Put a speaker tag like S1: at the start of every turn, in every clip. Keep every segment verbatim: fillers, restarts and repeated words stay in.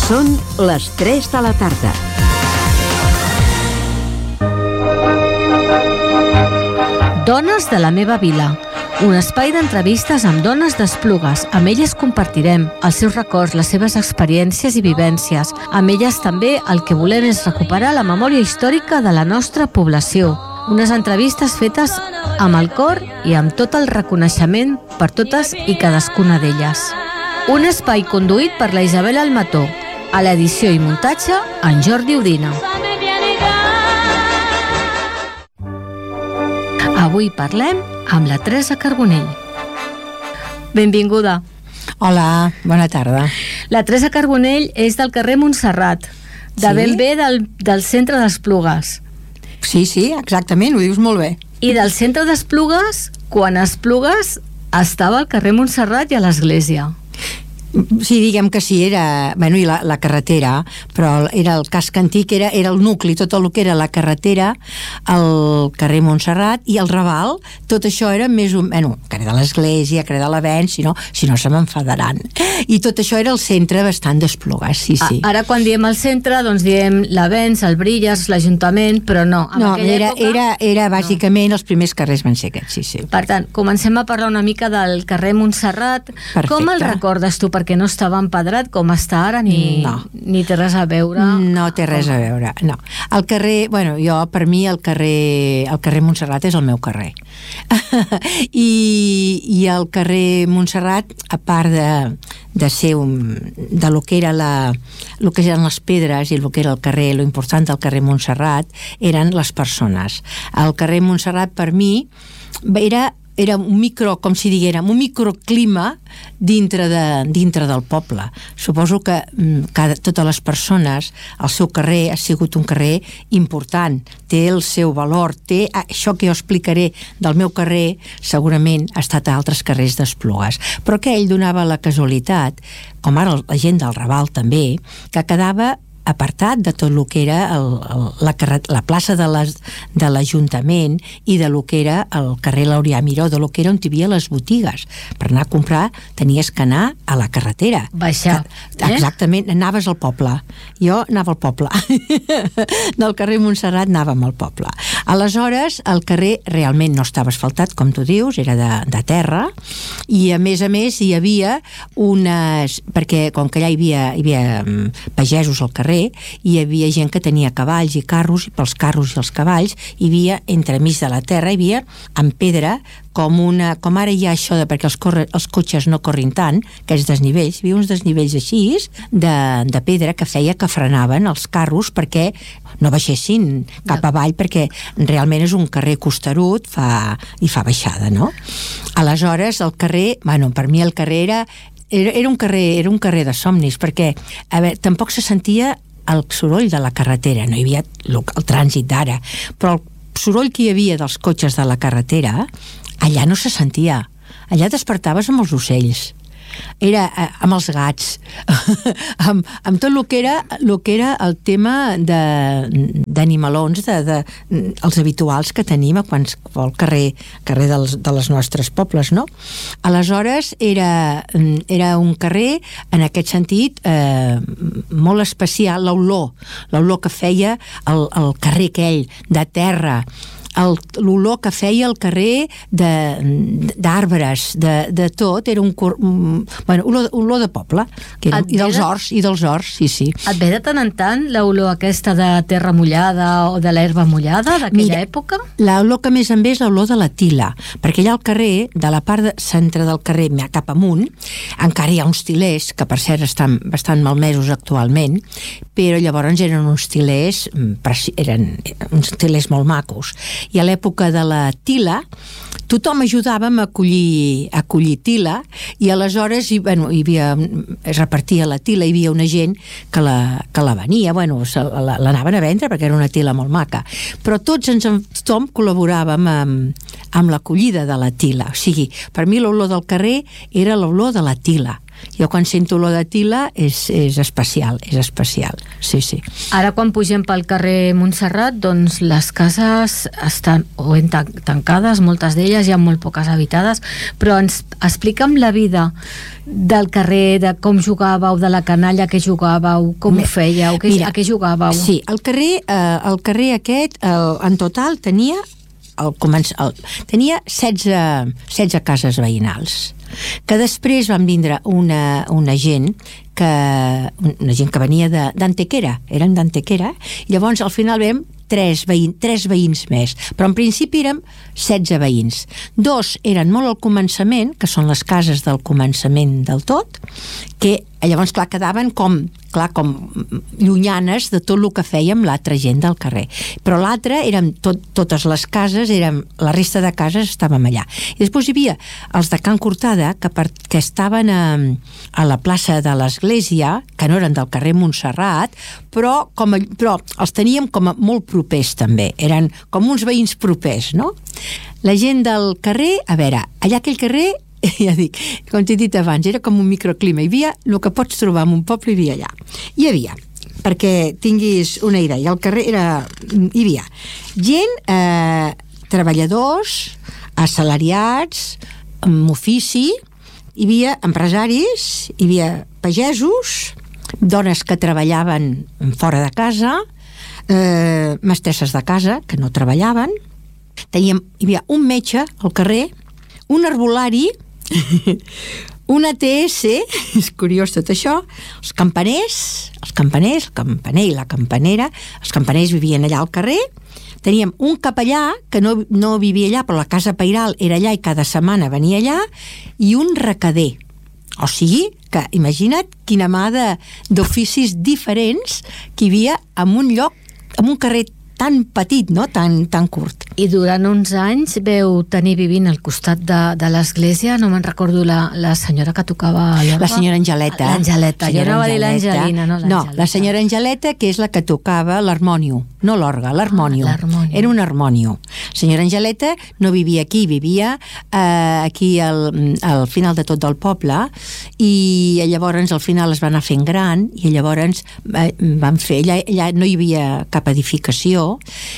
S1: Són les tres de la tarda.
S2: Dones de la meva vila. Un espai d'entrevistes amb dones d'Esplugues. Amb elles compartirem els seus records, les seves experiències i vivències. Amb elles també el que volem és recuperar la memòria històrica de la nostra població. Unes entrevistes fetes amb el cor i amb tot el reconeixement per totes i cadascuna d'elles. Un espai conduït per la Isabel Almató. A l'edició i muntatge, en Jordi Udina. Avui parlem amb la Teresa Carbonell. Benvinguda.
S3: Hola, bona tarda.
S2: La Teresa Carbonell és del carrer Montserrat, de
S3: Sí?
S2: ben bé del, del centre d'Esplugues.
S3: Sí, sí, exactament, ho dius molt bé.
S2: I del centre d'Esplugues, quan Esplugues estava al carrer Montserrat i a l'església.
S3: Sí, diguem que sí, era... Bueno, i la, la carretera, però era el casc antic, era, era el nucli, tot el que era la carretera, el carrer Montserrat i el Raval, tot això era més un... Bueno, carrer de l'Església, carrer de l'Avenç, si no, si no se m'enfadaran. I tot això era el centre bastant d'Esplugues, sí, sí.
S2: Ara, quan diem el centre, doncs diem l'Avenç, el Brilles, l'Ajuntament, però no. En
S3: No,
S2: aquella
S3: era,
S2: època...
S3: era, era bàsicament no. Els primers carrers van ser aquests, sí, sí.
S2: Per tant, comencem a parlar una mica del carrer Montserrat.
S3: Perfecte.
S2: Com el recordes tu? Perquè no estava empedrat com està ara, ni,
S3: No.
S2: ni té res a veure.
S3: No té res a veure, no. El carrer, bueno, jo, per mi, el carrer, el carrer Montserrat és el meu carrer. I, I el carrer Montserrat, a part de, de ser un, de lo que era la, lo que eren les pedres i lo que era el carrer, lo important del carrer Montserrat, eren les persones. El carrer Montserrat, per mi, era era un micro, com si diguérem, un microclima dintre, de, dintre del poble. Suposo que cada, totes les persones, el seu carrer ha sigut un carrer important, té el seu valor, té això que jo explicaré del meu carrer, segurament ha estat a altres carrers d'Esplugues, però que ell donava la casualitat, com ara la gent del Raval també, que quedava apartat de tot el que era el, el, la, la plaça de l'Ajuntament i de lo que era el carrer Laureà Miró, de lo que era on hi havia les botigues. Per anar a comprar tenies que anar a la carretera.
S2: Baixar.
S3: Que, exactament, eh? Anaves al poble. Jo anava al poble. Del carrer Montserrat anàvem al poble. Aleshores, el carrer realment no estava asfaltat, com tu dius, era de, de terra, i a més a més hi havia unes... perquè com que allà hi havia, hi havia pagesos al carrer, hi havia gent que tenia cavalls i carros, i pels carros i els cavalls hi havia, entremig de la terra, hi havia en pedra, com una, com ara hi ha això de perquè els, corre, els cotxes no corrin tant, que és desnivells, hi havia uns desnivells així de, de pedra que feia que frenaven els carros perquè no baixessin cap avall, perquè realment és un carrer costerut fa, i fa baixada, no? Aleshores el carrer, bueno, per mi el carrer era Era, era, un carrer, era un carrer de somnis, perquè a veure, tampoc se sentia el soroll de la carretera, no hi havia el, el trànsit d'ara, però el soroll que hi havia dels cotxes de la carretera, allà no se sentia. Allà despertaves amb els ocells, era eh, amb els gats, amb, amb tot el que era, el que era el tema d'animalons, de, de, de, els habituals que tenim a qualsevol carrer, carrer dels, de les nostres pobles, no? Aleshores, era, era un carrer, en aquest sentit, eh, molt especial, l'olor, l'olor que feia el, el carrer aquell, de terra, l'olor que feia el carrer d'arbres, de, de, de tot, era un, bueno, olor, olor de poble, que era, i dels horts, i dels horts, sí, sí.
S2: Et ve de tant en tant l'olor aquesta de terra mullada o de l'herba mullada d'aquella època?
S3: L'olor que més em ve és l'olor de la tila, perquè allà al carrer, de la part de centre del carrer cap amunt, encara hi ha uns tilers, que per cert estan bastant malmesos actualment, però llavors eren uns tilers, eren uns tilers molt macos, i a l'època de la tila tothom ajudàvem a collir, a collir tila, i aleshores hi, bueno, hi havia, es repartia la tila, hi havia una gent que la, que la venia, bueno, l'anaven a vendre perquè era una tila molt maca, però tots ens, tothom col·laboràvem amb, amb la collida de la tila. O sigui, per mi l'olor del carrer era l'olor de la tila, Jo quan sento olor de tila és, és especial, és especial, sí, sí.
S2: Ara quan pugem pel carrer Montserrat, doncs les cases estan o ben tancades, moltes d'elles, hi ha molt poques habitades, però ens explica'm la vida del carrer, de com jugàveu, de la canalla que jugàveu, com ho fèieu, que, Mira, a què jugàveu?
S3: Sí, el carrer, eh, el carrer aquest, el, en total tenia el, el, tenia setze, setze cases veïnals, que després van vindre una, una gent que, una gent que venia d'Antequera, eren d'Antequera, i llavors al final vam tres, veïn, tres veïns més, però en principi érem setze veïns. Dos eren molt al començament, que són les cases del començament del tot, que llavors clar, quedaven com, clar, com llunyanes de tot el que fèiem l'altra gent del carrer, però l'altre érem tot, totes les cases, érem, la resta de cases estàvem allà, i després hi havia els de Can Cortada que, per, que estaven a, a la plaça de l'Església, que no eren del carrer Montserrat, però, com a, però els teníem com a molt propers també, eren com uns veïns propers, no? La gent del carrer, a veure, allà aquell carrer, ja dic, com t'he dit abans, era com un microclima, hi havia el que pots trobar en un poble, hi havia allà. Hi havia, perquè tinguis una idea, el carrer era, hi havia gent, eh, treballadors, assalariats, amb ofici, hi havia empresaris, hi havia pagesos, dones que treballaven fora de casa, eh, mestresses de casa que no treballaven, teníem, hi havia un metge al carrer, un herbolari, una T S, és curiós tot això, els campaners, els campaners, el campaner i la campanera, els campaners vivien allà al carrer, teníem un capellà que no, no vivia allà, però la casa pairal era allà i cada setmana venia allà, i un recader. O sigui, que imagina't quina mà d'oficis diferents que hi havia en un lloc, en un carrer tan petit, no? Tan, tan curt.
S2: I durant uns anys veu tenir vivint al costat de, de l'església, no me'n recordo la, la senyora que tocava l'orgue.
S3: La senyora Angeleta.
S2: L'Angeleta, jo anava a dir l'Angelina, no l'Angeleta.
S3: No, la senyora Angeleta, que és la que tocava l'harmònium, no l'orgue, l'harmònium.
S2: Ah,
S3: era un harmònium. La senyora Angeleta no vivia aquí, vivia eh, aquí al, al final de tot del poble, i llavors al final es va anar fent gran, i llavors eh, van fer, allà, allà no hi havia cap edificació,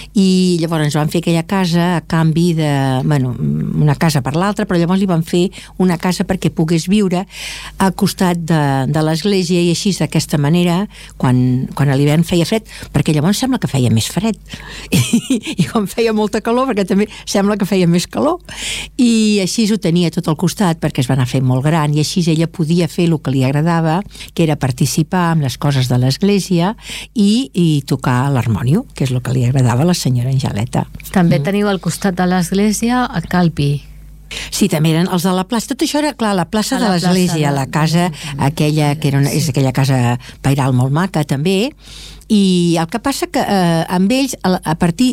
S3: i llavors van fer aquella casa a canvi de, bueno, una casa per l'altra, però llavors li van fer una casa perquè pogués viure al costat de, de l'església, i així d'aquesta manera, quan, quan a l'hivern feia fred, perquè llavors sembla que feia més fred, i, i quan feia molta calor, perquè també sembla que feia més calor, i així ho tenia tot al costat, perquè es va anar fent molt gran, i així ella podia fer el que li agradava, que era participar en les coses de l'església i, i tocar l'harmònium, que és el que li agradava a la senyora Angeleta.
S2: També teniu al costat de l'església a Calpi.
S3: Sí, també eren els de la plaça. Tot això era, clar, la plaça de l'església, la casa aquella, que era una, és aquella casa pairal molt maca, també. I el que passa que eh, amb ells, a, a partir...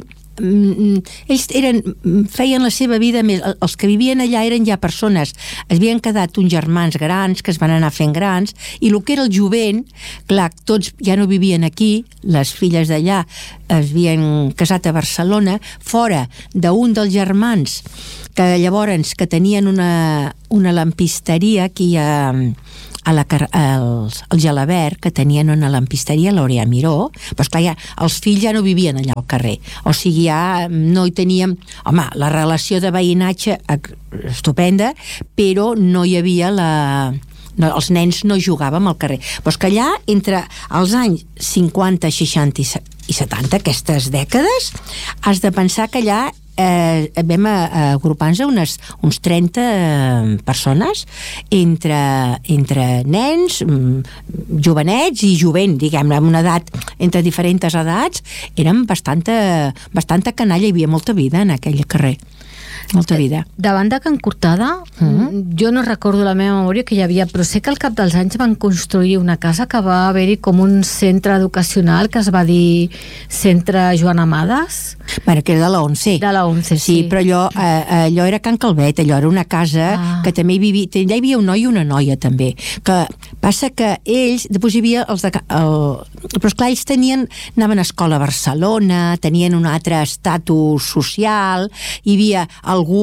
S3: ells eren, feien la seva vida més, els que vivien allà eren ja persones, es havien quedat uns germans grans que es van anar fent grans, i el que era el jovent, clar, tots ja no vivien aquí, les filles d'allà es havien casat a Barcelona, fora d'un dels germans que llavors que tenien una, una lampisteria aquí a a la, al, al Gelabert, que tenien una lampisteria a l'Orea Miró, però esclar, ja, els fills ja no vivien allà al carrer, o sigui, ja no hi teníem, home, la relació de veïnatge estupenda, però no hi havia la... No, els nens no jugàvem al carrer, però és que allà entre els anys cinquanta, seixanta i setanta, aquestes dècades, has de pensar que allà eh, vam agrupar-nos unes, uns trenta eh, persones entre, entre nens, jovenets i jovent, diguem-ne, amb una edat entre diferents edats, érem bastanta, bastanta canalla, hi havia molta vida en aquell carrer. Molta vida.
S2: Davant de Can Cortada, mm-hmm. jo no recordo la meva memòria que hi havia, però sé que al cap dels anys van construir una casa que va haver-hi com un centre educacional que es va dir Centre Joan Amades.
S3: Bueno, que era de la ONCE.
S2: De la ONCE, sí.
S3: Sí, però allò, eh, allò era Can Calvet, allò era una casa ah. que també hi vivia, allà hi havia un noi i una noia també, que passa que ells, després hi havia els de... El, però esclar, ells tenien, anaven a escola a Barcelona, tenien un altre estatus social, hi havia algú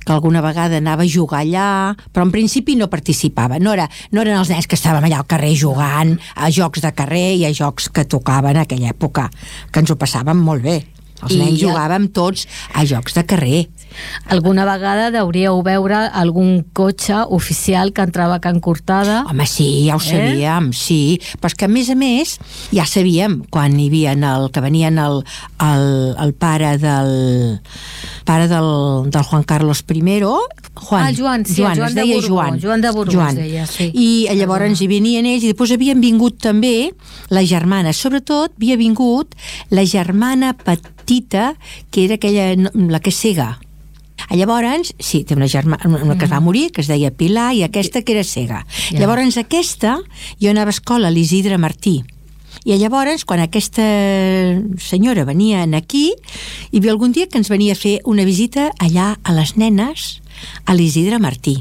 S3: que alguna vegada anava a jugar allà, però en principi no participava. No, era, no eren els nens que estàvem allà al carrer jugant a jocs de carrer i a jocs que tocaven en aquella època, que ens ho passàvem molt bé. Els nens
S2: I
S3: jugàvem tots a jocs de carrer.
S2: Alguna vegada deuríeu veure algun cotxe oficial que entrava a Can Cortada.
S3: Home, sí, ja ho sabíem, eh? sí. Però és que, a més a més, ja sabíem quan hi havia el, que venien el, el, el pare del pare del, del Juan Carlos primero, Juan,
S2: ah, Joan, sí,
S3: Joan,
S2: Joan
S3: es
S2: de
S3: deia
S2: Borbó,
S3: Joan.
S2: Joan de Borbó
S3: Joan.
S2: es deia, sí.
S3: I llavors hi venien ells, i després havien vingut també les germanes. Sobretot havia vingut la germana petita, que era aquella, la que és cega. Llavors, sí, té una germana una que es va morir, que es deia Pilar, i aquesta que era cega. Ja. Llavors aquesta, jo anava a escola a l'Isidre Martí, i llavors quan aquesta senyora venia aquí, hi havia algun dia que ens venia a fer una visita allà a les nenes a l'Isidre Martí.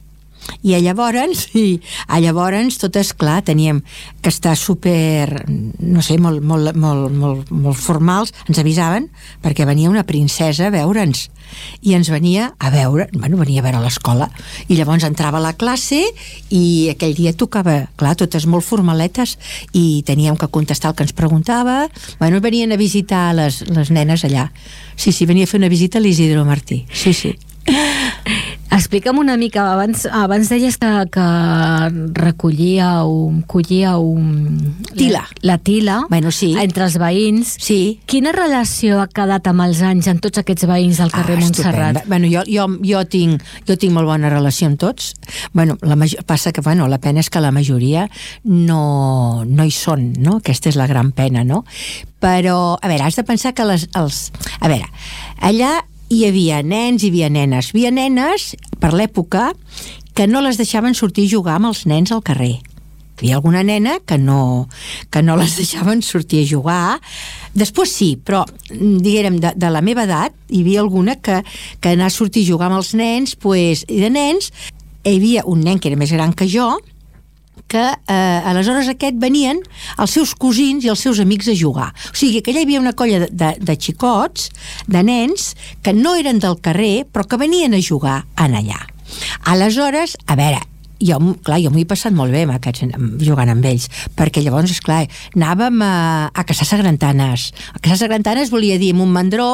S3: I llavors, i llavors totes, clar, teníem que estar super, no sé, molt, molt, molt, molt, molt formals, ens avisaven, perquè venia una princesa a veure'ns, i ens venia a veure, bueno, venia a veure l'escola, i llavors entrava a la classe, i aquell dia tocava, clar, totes molt formaletes, i teníem que contestar el que ens preguntava. Bueno, venien a visitar les, les nenes allà. Sí, sí, venia a fer una visita a l'Isidro Martí. Sí, sí.
S2: Explica'm una mica, abans, abans deies que, que recollíeu, collíeu
S3: tila.
S2: La, la tila
S3: bueno, sí.
S2: entre els veïns.
S3: Sí.
S2: Quina relació ha quedat amb els anys amb tots aquests veïns del carrer ah, Montserrat?
S3: Bueno, jo, jo, jo, tinc, jo tinc molt bona relació amb tots. Bueno, la major, passa que bueno, la pena és que la majoria no, no hi són, no? Aquesta és la gran pena, no? Però, a veure, has de pensar que les, els... A veure, allà hi havia nens, hi havia nenes. Hi havia nenes, per l'època, que no les deixaven sortir a jugar amb els nens al carrer. Hi havia alguna nena que no, que no les deixaven sortir a jugar. Després sí, però, diguem, de, de la meva edat, hi havia alguna que, que anar a sortir a jugar amb els nens, pues, i de nens, hi havia un nen que era més gran que jo, que eh, aleshores aquest venien els seus cosins i els seus amics a jugar. O sigui que allà hi havia una colla de, de, de xicots, de nens, que no eren del carrer, però que venien a jugar en allà. Aleshores, a veure, jo, clar, jo m'ho he passat molt bé amb aquests, jugant amb ells, perquè llavors, esclar, anàvem a, a caçar sagrantanes. A caçar sagrantanes volia dir amb un mandró,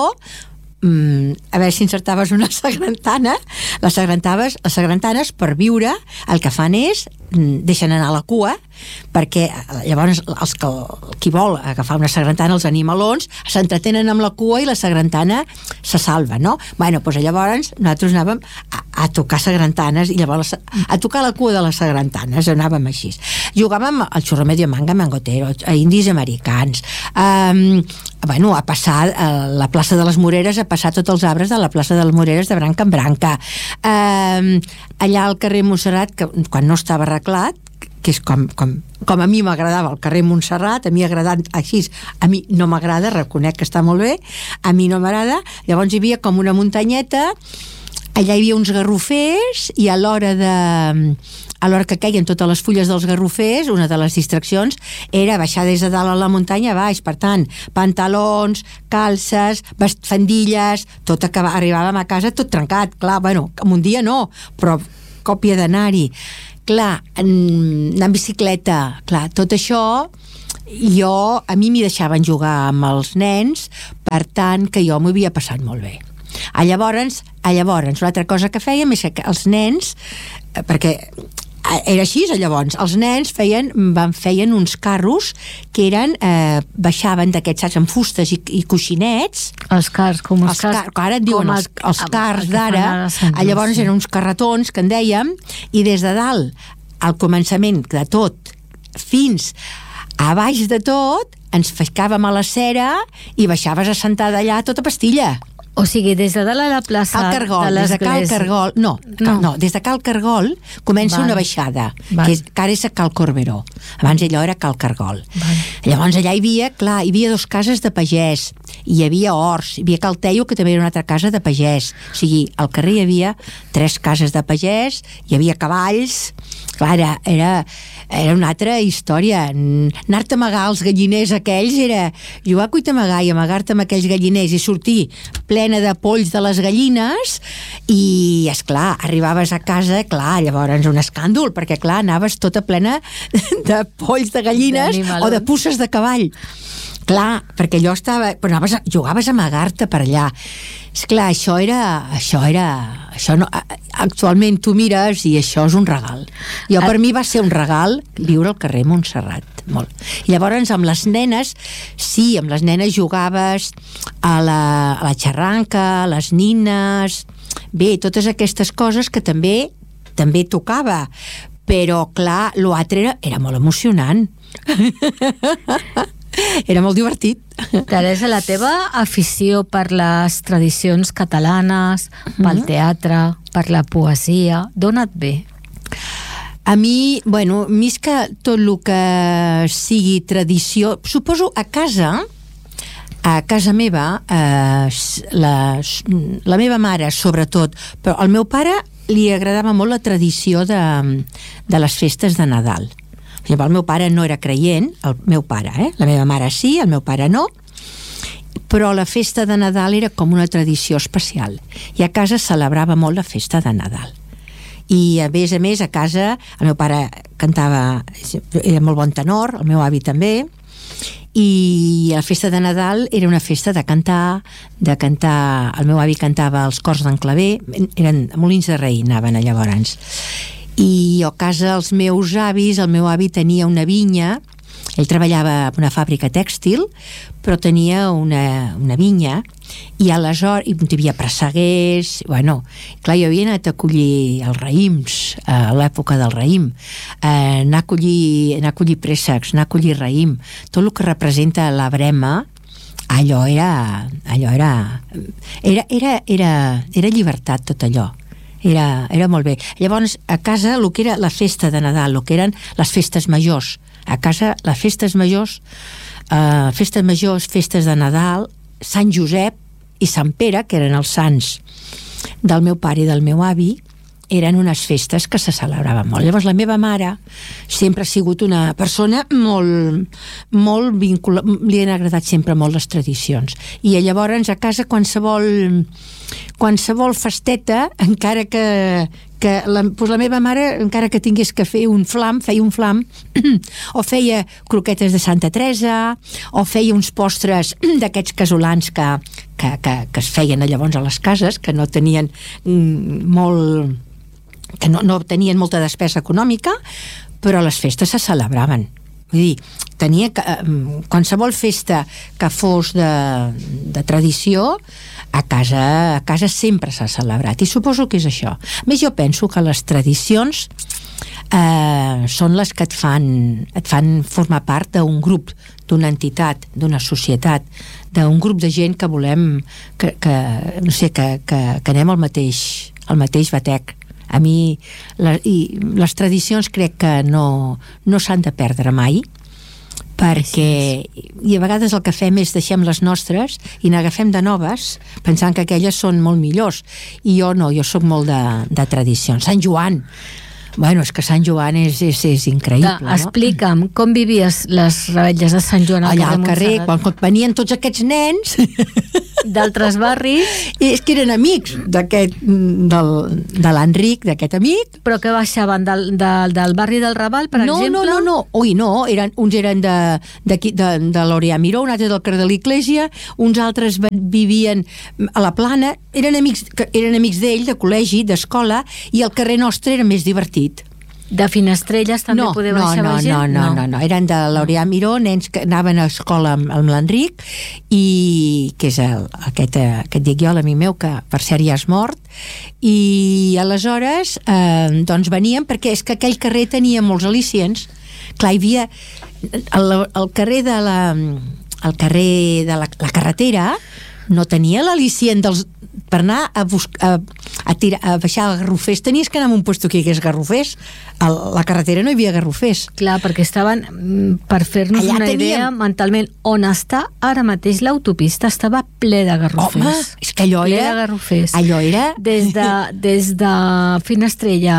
S3: Mm, a veure si encertaves una sagrantana. Les sagrantaves, les sagrantanes, per viure, el que fan és mm, deixen anar la cua, perquè llavors els que, qui vol agafar una sagrantana, els animalons, s'entretenen amb la cua i la sagrantana se salva, no? Bueno, doncs llavors nosaltres anàvem a, a tocar sagrantanes, i llavors a tocar la cua de les sagrantanes, anàvem així. Jugàvem al xurro medio manga, mangotero, a indis americans, um, bueno, a passar a la plaça de les Moreres, a passar tots els arbres de la plaça de les Moreres de branca en branca. Um, allà al carrer Montserrat, que quan no estava arreglat, que és com, com, com a mi m'agradava el carrer Montserrat, a mi agradat així, a mi no m'agrada, reconec que està molt bé, a mi no m'agrada. Llavors hi havia com una muntanyeta, allà hi havia uns garrofers, i a l'hora de... a l'hora que queien totes les fulles dels garrofers, una de les distraccions era baixar des de dalt a la muntanya a baix. Per tant, pantalons, calces, fandilles, tot acaba, arribàvem a casa tot trencat, clar, bueno, en un dia no, però còpia d'anar-hi. Clar, anar en bicicleta, clar, tot això, jo, a mi m'hi deixaven jugar amb els nens, per tant, que jo m'ho havia passat molt bé. A llavors, a llavors, una altra cosa que fèiem és que els nens, perquè era així, llavors, els nens feien, van, feien uns carros que eren, eh, baixaven d'aquests, saps, amb fustes i, i coixinets.
S2: Els cars, com els, els cars.
S3: Car, ara en diuen els, els cars d'ara, llavors eren uns carretons que en dèiem, i des de dalt, al començament de tot, fins a baix de tot, ens ficàvem a la cera i baixaves a sentar d'allà tota pastilla.
S2: O sigui, des de dalt a la plaça
S3: Cal Cargol,
S2: de
S3: des de Cal Cargol, no, no. no, des de Cal Cargol comença Val. una baixada, Val. que és, que ara és a Cal Corberó. Abans allò era Cal Cargol. Val. Llavors allà hi havia, clar, hi havia dos cases de pagès, hi havia horts, hi havia Cal Teio, que també era una altra casa de pagès. O sigui, al carrer hi havia tres cases de pagès, hi havia cavalls, Clar, era, era, era una altra història. Anar-te a amagar els galliners aquells era jugar a cuita amagar i amagar-te amb aquells galliners i sortir plena de polls de les gallines i, esclar, arribaves a casa, clar, llavors un escàndol, perquè, clar, anaves tota plena de polls de gallines o de puces de cavall. Clar, perquè allò estava... Però anaves a, jugaves a amagar-te per allà. Esclar, això era... Això era... Això no, actualment tu mires i això és un regal. Jo, per mi va ser un regal viure al carrer Montserrat, molt. I llavors amb les nenes, sí, amb les nenes jugaves a la, a la xarranca, a les nines... Bé, totes aquestes coses que també també tocava. Però, clar, l'altre era, era molt emocionant. Era molt divertit.
S2: Teresa, la teva afició per les tradicions catalanes, pel teatre, per la poesia, d'on et ve?
S3: A mi, bueno, més que tot el que sigui tradició, suposo a casa, a casa meva, eh, la, la meva mare, sobretot, però al meu pare li agradava molt la tradició de, de les festes de Nadal. El meu pare no era creient, el meu pare, eh? La meva mare sí, el meu pare no, però la festa de Nadal era com una tradició especial i a casa celebrava molt la festa de Nadal. I a més a més a casa el meu pare cantava, era molt bon tenor, el meu avi també, i la festa de Nadal era una festa de cantar, de cantar, el meu avi cantava els cors d'en Clavé, eren Molins de Rei, anaven a llavors. I a casa els meus avis, el meu avi tenia una vinya, ell treballava en una fàbrica tèxtil, però tenia una, una vinya, i aleshores hi havia presseguers, bueno, clar, jo havia anat a collir els raïms, a l'època del raïm, eh, anar, a collir, anar a collir préssecs, anar a collir raïm, tot el que representa la brema, allò era, allò era, era, era, era, era llibertat tot allò. Era, era molt bé. Llavors, a casa, el que era la festa de Nadal, el que eren les festes majors, a casa, les festes majors, eh, festes majors, festes de Nadal, Sant Josep i Sant Pere, que eren els sants del meu pare i del meu avi, eren unes festes que se celebraven molt. Llavors la meva mare sempre ha sigut una persona molt, molt vinculada, li han agradat sempre molt les tradicions. I llavors a casa qualsevol qualsevol festeta, encara que, que la, doncs la meva mare, encara que tingués que fer un flam, feia un flam, o feia croquetes de Santa Teresa, o feia uns postres d'aquests casolans que, que, que, que es feien llavors a les cases, que no tenien mm, molt... que no, no tenien molta despesa econòmica, però les festes se celebraven. Vull dir, tenia que, qualsevol festa que fos de, de tradició, a casa, a casa sempre s'ha celebrat, i suposo que és això. A més, jo penso que les tradicions eh, són les que et fan, et fan formar part d'un grup, d'una entitat, d'una societat, d'un grup de gent que volem que, que, no sé, que, que, que anem al mateix, al mateix batec. A mi, la, i les tradicions crec que no, no s'han de perdre mai, perquè i a vegades el que fem és deixem les nostres i n'agafem de noves pensant que aquelles són molt millors, i jo no, jo sóc molt de, de tradicions. Sant Joan, bueno, és que Sant Joan és, és, és increïble,
S2: no? Explica'm, com vivies les revetlles de Sant Joan al
S3: allà al
S2: carrer,
S3: carrer, quan, quan venien tots aquests nens
S2: d'altres barris,
S3: i és que eren amics d'aquest, del, de l'Enric, d'aquest amic.
S2: Però que baixaven del, del, del barri del Raval, per
S3: no,
S2: exemple?
S3: No, no, no, ui, no, eren, uns eren de, de, de, de l'Orià Miró, un altre del carrer de l'Iglésia, uns altres vivien a la Plana, eren amics, eren amics d'ell, de col·legi, d'escola, i el carrer nostre era més divertit.
S2: De Finestrelles també
S3: no,
S2: poder
S3: no,
S2: baixar
S3: no,
S2: la gent?
S3: No, no, no, no, no, eren de l'Orià Miró, nens que anaven a escola amb, amb l'Enric, i que és el, aquest, aquest dic jo, l'amic meu, que per cert ja és mort, i aleshores eh, doncs venien, perquè és que aquell carrer tenia molts al·licients. Clar, hi havia el, el carrer de la el carrer de la, la carretera no tenia l'al·licient dels per anar a, buscar, a, a, tirar, a baixar a garrofers, tenies que anar a un puesto que hi hagués garrofers. A la carretera no hi havia garrofers.
S2: Clar, perquè estaven, per fer-nos allà una teníem... idea mentalment, on està ara mateix l'autopista estava ple de garrofers.
S3: Home, és que allò
S2: ple
S3: era...
S2: de garrofers.
S3: Allò era...
S2: Des de, des de Finestrelles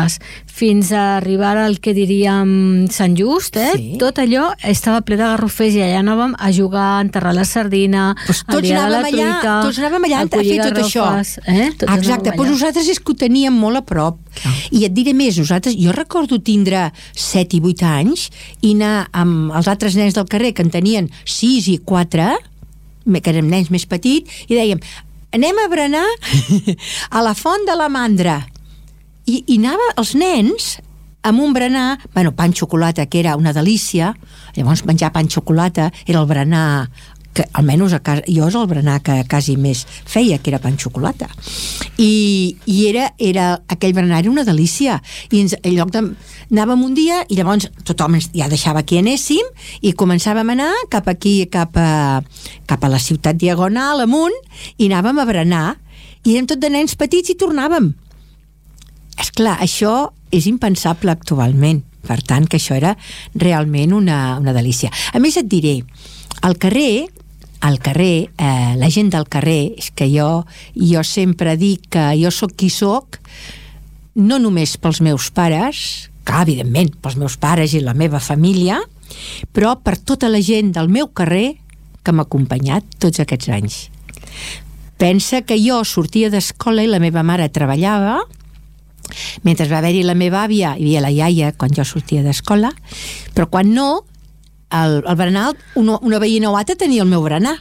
S2: fins a arribar al que diríem Sant Just, eh?
S3: Sí.
S2: Tot allò estava ple de garrofers i allà anàvem a jugar, a enterrar la sardina,
S3: pues
S2: el dia de la
S3: anàvem allà,
S2: truita,
S3: tots anàvem allà a fer
S2: collir
S3: tot això.
S2: garrofes, eh? Tots
S3: Exacte,
S2: anàvem
S3: doncs
S2: allà.
S3: nosaltres és que ho teníem molt a prop.
S2: Clar.
S3: I et diré més, nosaltres, jo recordo tindre set i vuit anys i anar amb els altres nens del carrer que en tenien sis i quatre, que érem nens més petits, i dèiem, anem a berenar a la font de la Mandra. I, i anava els nens amb un berenar, bueno, pa amb xocolata, que era una delícia. Llavors menjar pa amb xocolata era el berenar que almenys a casa, jo és el berenar que quasi més feia, que era pa amb xocolata. I, i era, era, aquell berenar era una delícia. I ens, en lloc de, anàvem un dia i llavors tothom ja deixava que anéssim i començàvem a anar cap aquí, cap a, cap a la ciutat Diagonal, amunt, i anàvem a berenar. I érem tot de nens petits i tornàvem. Esclar, això és impensable actualment. Per tant, que això era realment una, una delícia. A més, et diré, al carrer, al carrer, eh, la gent del carrer, és que jo, jo sempre dic que jo sóc qui sóc, no només pels meus pares, que evidentment pels meus pares i la meva família, però per tota la gent del meu carrer que m'ha acompanyat tots aquests anys. Pensa que jo sortia d'escola i la meva mare treballava, mentre va haver-hi la meva àvia, hi havia la iaia quan jo sortia d'escola, però quan no, el, el berenar, una, una veïna o altra tenia el meu berenar.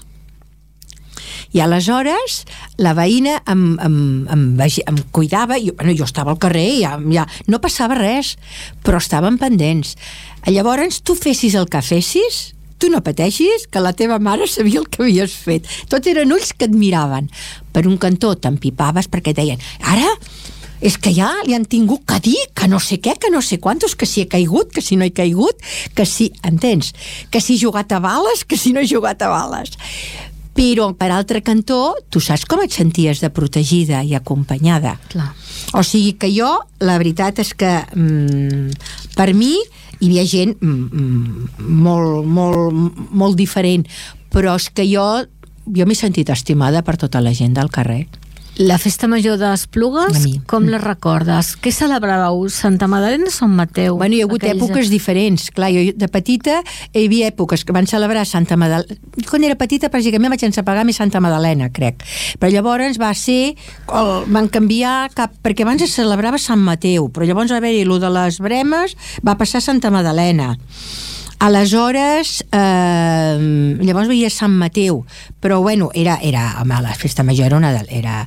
S3: I aleshores la veïna em, em, em, em cuidava, i, bueno, jo estava al carrer i ja, ja no passava res, però estàvem pendents. Llavors tu fessis el que fessis, tu no pateixis, que la teva mare sabia el que havies fet. Tots eren ulls que et miraven. Per un cantó t'empipaves perquè deien, ara és que ja li han tingut que dir que no sé què, que no sé quantos, que si he caigut, que si no he caigut, que si, entens? Que si he jugat a bales, que si no he jugat a bales. Però, per altre cantó, tu saps com et senties de protegida i acompanyada.
S2: Clar.
S3: O sigui que jo, la veritat és que mm, per mi hi havia gent mm, molt, molt, molt diferent, però és que jo, jo m'he sentit estimada per tota la gent del carrer.
S2: La festa major d'Esplugues,
S3: A mi.
S2: com la recordes? Què celebràveu? Santa Madalena o Sant Mateu?
S3: Bueno, hi ha hagut
S2: Aquells...
S3: èpoques diferents. Clar, jo de petita hi havia èpoques que van celebrar Santa Madalena. Quan era petita, pràcticament vaig encepegar més Santa Madalena, crec. Però llavors va ser... El, van canviar cap... Perquè abans es celebrava Sant Mateu, però llavors va haver-hi lo de les bremes, va passar a Santa Madalena. Aleshores, eh, llavors veia Sant Mateu, però bueno, era, era home, la festa major era una... Era,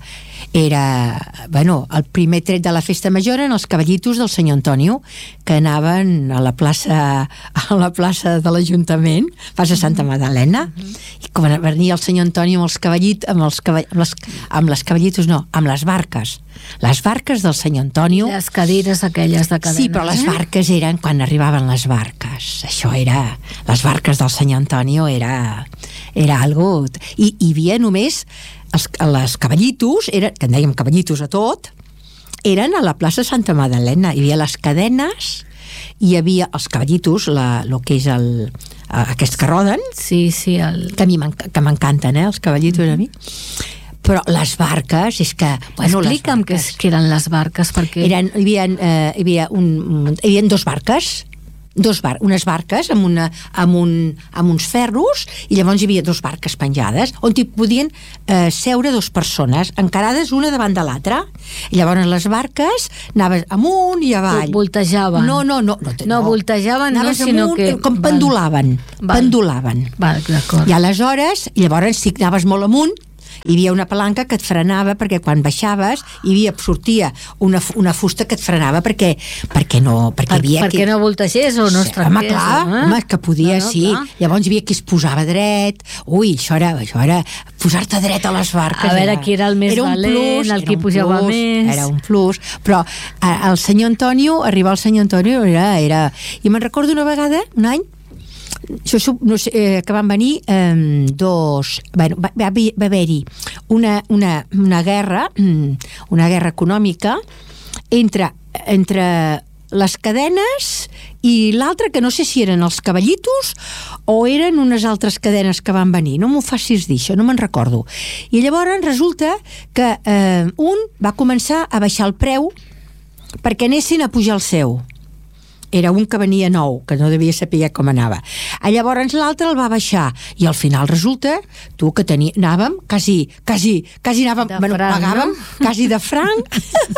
S3: era, bueno, el primer tret de la festa major eren els cavallitos del senyor Antonio, que anaven a la plaça, a la plaça de l'Ajuntament, plaça Santa Madalena, i quan venia el senyor Antonio amb els cavallitos, amb, els cavall, amb, les, amb les cavallitos, no, amb les barques, les barques del senyor Antonio.
S2: Les cadires aquelles de cadena.
S3: Sí, però les barques eren quan arribaven les barques. Això era... Les barques del senyor Antonio era, era algo... I hi havia només... Els, les cavallitos, era, que en dèiem cavallitos a tot, eren a la plaça Santa Madalena. Hi havia les cadenes, hi havia els cavallitos, la, lo que és el... aquests que roden.
S2: Sí, sí. El...
S3: Que a mi m'encanten, eh, els cavallitos a mi. Però les barques, és que... Bueno,
S2: explica'm què eren les barques, perquè...
S3: Eren, hi havia, eh, hi havia, un, hi havia dos barques, dos bar, unes barques amb, una, amb, un, amb uns ferros, i llavors hi havia dos barques penjades on hi podien eh, seure dues persones encarades una davant de l'altra, i llavors les barques anaves amunt i avall.
S2: Voltejaven.
S3: No, no, no. No,
S2: no voltejaven, no, sinó
S3: amunt,
S2: que...
S3: Com pendulaven.
S2: Val.
S3: Pendulaven.
S2: Val, d'acord.
S3: I aleshores, llavors, si anaves molt amunt, hi havia una palanca que et frenava, perquè quan baixaves hi havia, sortia una, una fusta que et frenava perquè, perquè no perquè
S2: per,
S3: havia
S2: perquè
S3: que...
S2: no voltegés o no es trenqués.
S3: Home, clar,
S2: eh?
S3: home, que podia,
S2: no, no,
S3: sí.
S2: Clar.
S3: Llavors hi havia qui es posava dret. Ui, això era, això era posar-te dret a les barques.
S2: A veure, qui era el més valent, plus, el qui pujava
S3: plus,
S2: més.
S3: Era un plus. Però el senyor Antonio, arribar al senyor Antonio era... era... I me'n recordo una vegada, un any, això, no sé, eh, que van venir eh, dos... Bueno, va, va, va haver-hi una, una, una guerra, una guerra econòmica entre, entre les cadenes i l'altra, que no sé si eren els cavallitos o eren unes altres cadenes que van venir. No m'ho facis dir, això no me'n recordo. I llavors resulta que eh, un va començar a baixar el preu perquè anessin a pujar el seu. Era un que venia nou, que no devia saber com anava. A llavors l'altre el va baixar, i al final resulta, tu que tenia, anàvem, quasi, quasi, quasi anàvem,
S2: de
S3: bueno,
S2: franc,
S3: pagàvem, no? Quasi de franc,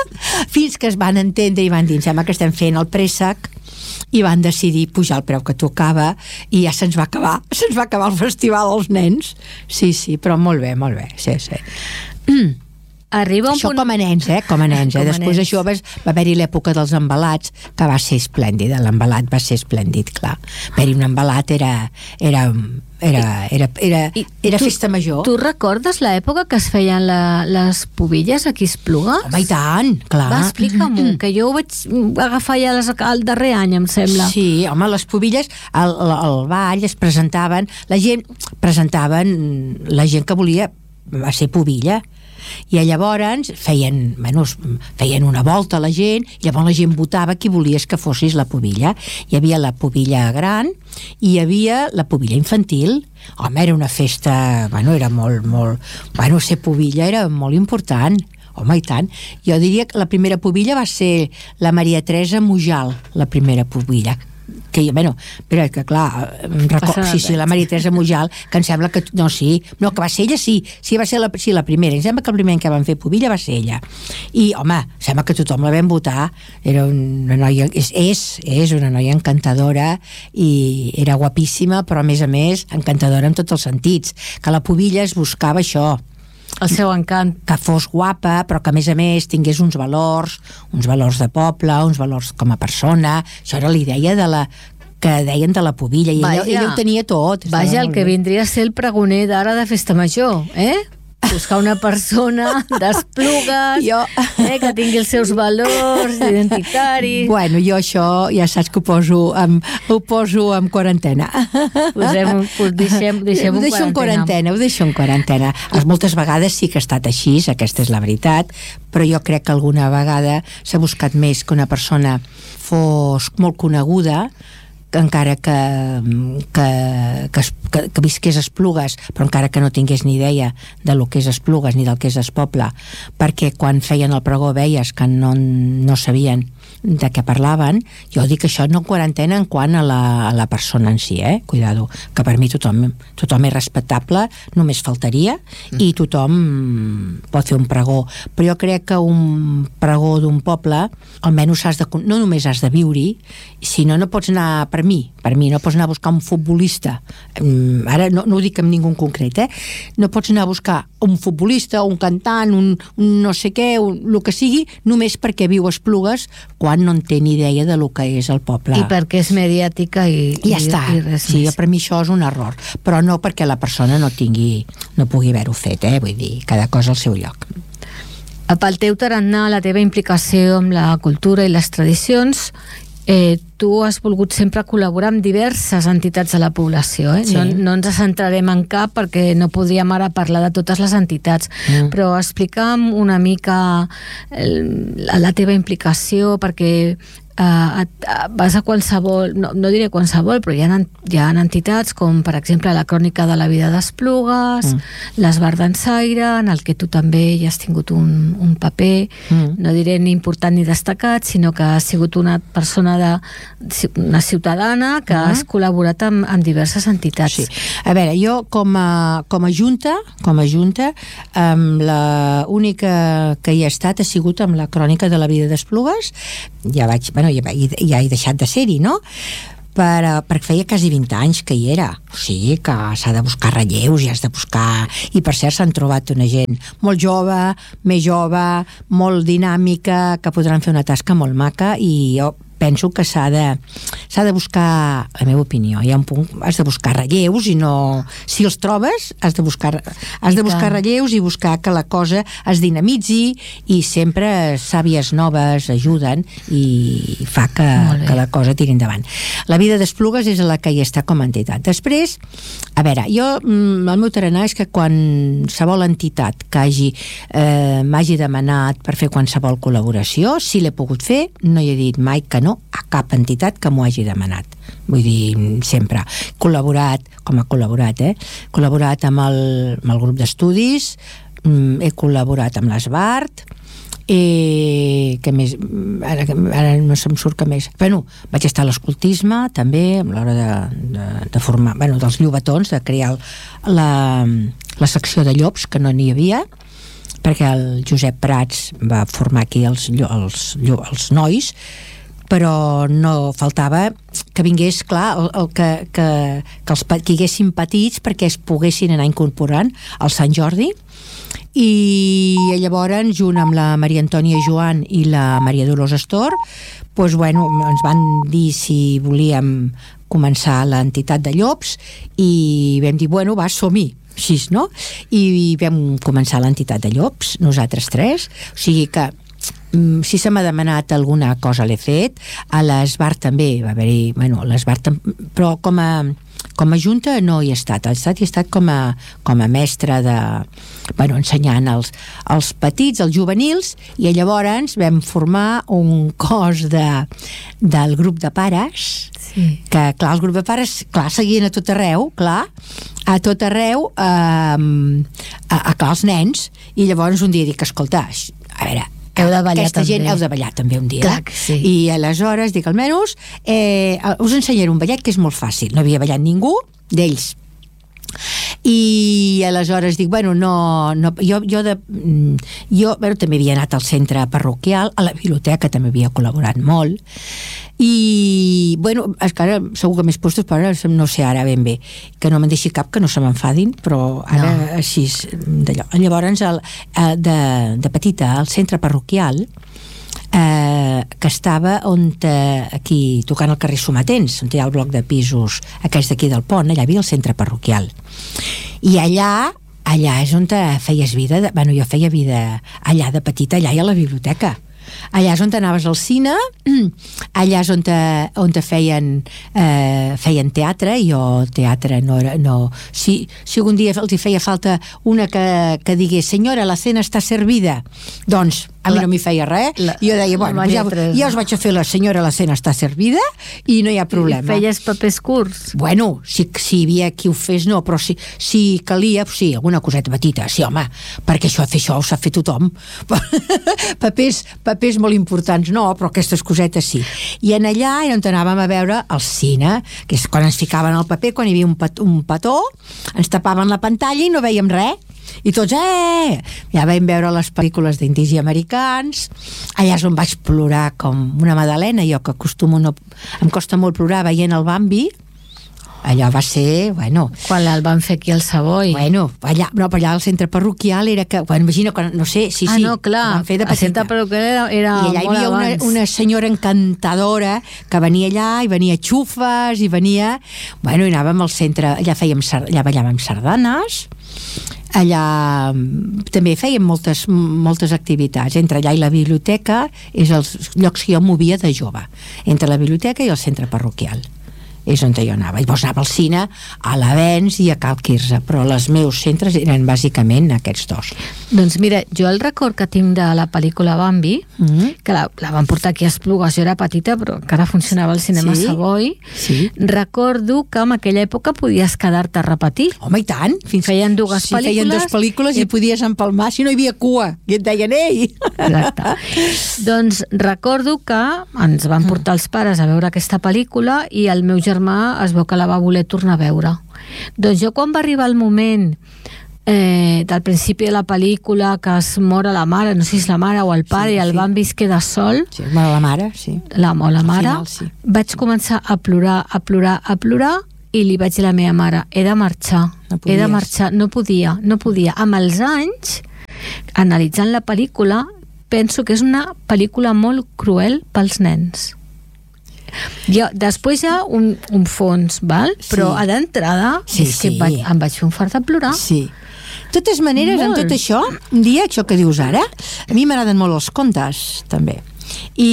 S3: fins que es van entendre i van dir, sembla que estem fent el préssec, i van decidir pujar el preu que tocava, i ja se'ns va acabar, se'ns va acabar el festival als nens. Sí, sí, però molt bé, molt bé, sí, sí. Mm.
S2: Arriba un
S3: això
S2: punt...
S3: com a nens, eh? Com a nens, eh?
S2: Com a
S3: Després
S2: nens.
S3: això va, va haver-hi l'època dels embalats, que va ser esplèndida. L'embalat va ser esplèndid, clar. Haver-hi un embalat era... era era, era, era, era
S2: tu,
S3: festa major.
S2: Tu recordes l'època que es feien la, les pubilles aquí a Esplugues?
S3: Home, i tant, clar.
S2: Va, explica-m'ho, que jo ho vaig agafar ja les, el darrer any, em sembla.
S3: Sí, home, les pubilles, al, al ball es presentaven, la gent presentaven la gent que volia va ser pubilla, i llavors feien, bueno, feien una volta a la gent, i llavors la gent votava qui volies que fossis la pubilla. Hi havia la pubilla gran i hi havia la pubilla infantil. Home, era una festa, bueno, era molt, molt... Bueno, ser pubilla era molt important. Home, i tant. Jo diria que la primera pubilla va ser la Maria Teresa Mujal, la primera pubilla. Que, bueno, però que clar, record, sí, sí, la Maria Teresa Mujal, que em sembla que, no, sí, no, que va ser ella, sí, sí, va ser la, sí, la primera, em sembla que el primer que van fer pubilla va ser ella, i, home, sembla que tothom la vam votar, era una noia, és, és, és una noia encantadora, i era guapíssima, però a més a més, encantadora en tots els sentits, que la pubilla es buscava això,
S2: el seu encant,
S3: que fos guapa, però que a més a més tingués uns valors, uns valors de poble, uns valors com a persona. Això era la idea de la que deien de la pubilla, i ella, ella ho tenia tot.
S2: Vaja, el que vindria a ser el pregoner d'ara de festa major, eh? Buscar una persona d'Esplugues,
S3: jo...
S2: eh, que tingui els seus valors identitaris.
S3: Bueno, jo això ja saps que ho poso en, ho poso en quarantena.
S2: Posem, pues deixem, deixem
S3: ho deixo en quarantena. Ho deixo en quarantena. Moltes vegades sí que ha estat així, aquesta és la veritat, però jo crec que alguna vegada s'ha buscat més que una persona fos molt coneguda, encara que, que, que, que, que visqués a Esplugues, però encara que no tingués ni idea de lo que és Esplugues ni del que és Espoble, perquè quan feien el pregó veies que no, no sabien de què parlaven. Jo dic això no en quarantena en quant a la, a la persona en si, eh? Cuidado, que per mi tothom, tothom és respectable, només faltaria, mm. i tothom pot fer un pregó, però jo crec que un pregó d'un poble almenys has de, no només has de viure-hi, sinó no pots anar, per mi, per mi no pots anar a buscar un futbolista, ara no, no ho dic amb ningú en concret, eh? No pots anar a buscar un futbolista, un cantant, un, un no sé què, un, el que sigui, només perquè viu a Esplugues quan no en té ni idea de lo que és el poble.
S2: I perquè és mediàtica i,
S3: I ja
S2: i,
S3: està.
S2: I res
S3: sí,
S2: més.
S3: Per mi això és un error, però no perquè la persona no tingui, no pugui haver-ho fet, eh? Vull dir, cada cosa al seu lloc.
S2: Pel teu tarannà, la teva implicació amb la cultura i les tradicions, eh, tu has volgut sempre col·laborar amb diverses entitats de la població, eh?
S3: Sí.
S2: No, no ens centrarem en cap perquè no podríem ara parlar de totes les entitats, mm. però explica'm una mica el, la teva implicació, perquè Uh, et, uh, vas a qualsevol, no, no diré qualsevol, però hi ha, hi ha entitats com per exemple la Crònica de la vida d'Esplugues, mm. l'Esbar d'Ensaire, en el que tu també hi has tingut un, un paper, mm. no diré ni important ni destacat, sinó que has sigut una persona de, una ciutadana que mm. has col·laborat amb, amb diverses entitats.
S3: Sí. A veure, jo com a, com a junta, com a junta, um, la única que hi ha estat ha sigut amb la Crònica de la vida d'Esplugues. Ja vaig, bueno, ja, ja he deixat de ser-hi, no? Per, perquè feia quasi vint anys que hi era. O sigui que s'ha de buscar relleus i has de buscar... I per cert s'han trobat una gent molt jove, més jove, molt dinàmica, que podran fer una tasca molt maca, i jo penso que s'ha de, s'ha de buscar, la meva opinió, hi ha un punt, has de buscar relleus i no... Si els trobes, has de buscar, has de buscar relleus i buscar que la cosa es dinamitzi, i sempre sàvies noves ajuden i fa que, que la cosa tiri endavant. La vida d'Esplugues és la que hi està com a entitat. Després, a veure, jo, el meu tarannà és que qualsevol entitat que hagi, eh, m'hagi demanat per fer qualsevol col·laboració, si l'he pogut fer, no hi he dit mai que no a cap entitat que m'ho hagi demanat. Vull dir, sempre he col·laborat, com ha col·laborat, eh? He col·laborat amb el, amb el grup d'estudis, he col·laborat amb l'Esbart, eh, que més ara, ara no se'm surt que més, bueno, vaig estar a l'escoltisme també, a l'hora de, de, de formar, bueno, dels llobatons, de crear la, la secció de llops, que no n'hi havia, perquè el Josep Prats va formar aquí els, els, els nois, però no faltava que vingués, clar, el, el que, que, que, els, que hi haguessin petits perquè es poguessin anar incorporant al Sant Jordi. I llavors, junt amb la Maria Antònia Joan i la Maria Dolors Astor, doncs, bueno, ens van dir si volíem començar l'entitat de llops i vam dir, bueno, va, som-hi, així, no? I vam començar l'entitat de llops, nosaltres tres, o sigui que si se m'ha demanat alguna cosa l'he fet, a l'Esbar també va haver-hi, bueno, a l'Esbar però com a, com a junta no hi he estat, he estat, he estat com, a, com a mestra de, bueno, ensenyant els, els petits, els juvenils, i llavors vam formar un cos de, del grup de pares, sí. Que clar, el grup de pares, clar, seguien a tot arreu, clar, a tot arreu eh, a, a, clar, els nens, i llavors un dia dic, escolta, a veure,
S2: heu de ballar
S3: aquesta
S2: també.
S3: gent heu de ballar també un dia.
S2: Clar, sí.
S3: I aleshores dic, almenys eh, us ensenyaré un ballet que és molt fàcil, no havia ballat ningú d'ells, i aleshores dic, bueno, no, no jo, jo, de, jo bueno, també havia anat al centre parroquial, a la biblioteca també havia col·laborat molt, i bueno, és que ara segur que més postos, però ara no sé ara ben bé, que no me'n deixi cap, que no se m'enfadin, però ara no. Així d'allò. Llavors el, de, de petita al centre parroquial eh, que estava on eh, aquí tocant al carrer Somatens, on hi ha el bloc de pisos aquests d'aquí del pont, allà hi havia el centre parroquial, i allà allà és on te feies vida de, bueno, jo feia vida allà de petita, allà hi ha la biblioteca, allà és on anaves al cine, allà és on te, on te feien eh, feien teatre, i jo teatre no era, no, si, si algun dia els hi feia falta una que, que digués, senyora, la cena està servida, doncs a mi no m'hi feia res, la, jo deia, bueno, ja, ja us vaig a fer la senyora, la cena està servida i no hi ha problema.
S2: I feies papers curts?
S3: Bueno, si, si hi havia qui ho fes, no, però si, si calia, sí, alguna coseta petita, sí, home, perquè això, fer això ho sap fer tothom. papers, papers molt importants no, però aquestes cosetes sí. I en allà era on anàvem a veure el cine, que és quan ens ficaven el paper, quan hi havia un, pat, un petó, ens tapaven la pantalla i no vèiem res. I tots, eh! Ja vam veure les pel·lícules d'indis i americans, allà és on vaig plorar com una madalena, jo que acostumo no... em costa molt plorar veient el Bambi, allò va ser, bueno...
S2: Quan el van fer aquí al Savoy.
S3: Bueno, allà, no, però allà al centre parroquial era que, bueno, imagina, quan, no sé, sí,
S2: ah,
S3: sí,
S2: no, clar,
S3: van fer de
S2: el centre parroquial era, era
S3: i allà hi havia una, una senyora encantadora que venia allà, i venia xufes, i venia... Bueno, i anàvem al centre, allà fèiem, allà ballàvem sardanes, allà també fèiem moltes, moltes activitats, entre allà i la biblioteca és els llocs que jo movia de jove, entre la biblioteca i el centre parroquial és on jo anava, i llavors anava al cine a l'Avenç i a Cal Quirze, però els meus centres eren bàsicament aquests dos.
S2: Doncs mira, jo el record que tinc de la pel·lícula Bambi, mm-hmm. que la, la van portar aquí a Esplugues, jo era petita però encara funcionava al cinema sí? Savoy, sí. Recordo que en aquella època podies quedar-te a repetir.
S3: Home, i tant! Fins
S2: feien dues
S3: sí,
S2: pel·lícules,
S3: feien dues pel·lícules i, i podies empalmar si no hi havia cua, i et deien ei!
S2: Exacte. Doncs recordo que ens van portar els pares a veure aquesta pel·lícula i el meu germà es veu que la va voler tornar a veure. Doncs jo quan va arribar el moment eh, del principi de la pel·lícula que es mor la mare, no sé si és la mare o el pare, sí, i el sí. Bambi es queda sol,
S3: sí, la mare, sí.
S2: La, o la mare,
S3: final, sí.
S2: Vaig començar a plorar, a plorar, a plorar, i li vaig dir a la meva mare, he de marxar,
S3: no
S2: he de marxar, no podia, no podia. Amb els anys, analitzant la pel·lícula, penso que és una pel·lícula molt cruel pels nens. Jo, després hi ha un, un fons, val? Però sí. A d'entrada
S3: sí,
S2: és que
S3: sí.
S2: vaig, em vaig fer un fart de plorar.
S3: Sí. De totes maneres,
S2: molt.
S3: Amb tot això, un dia, això que dius ara, a mi m'agraden molt els contes, també. I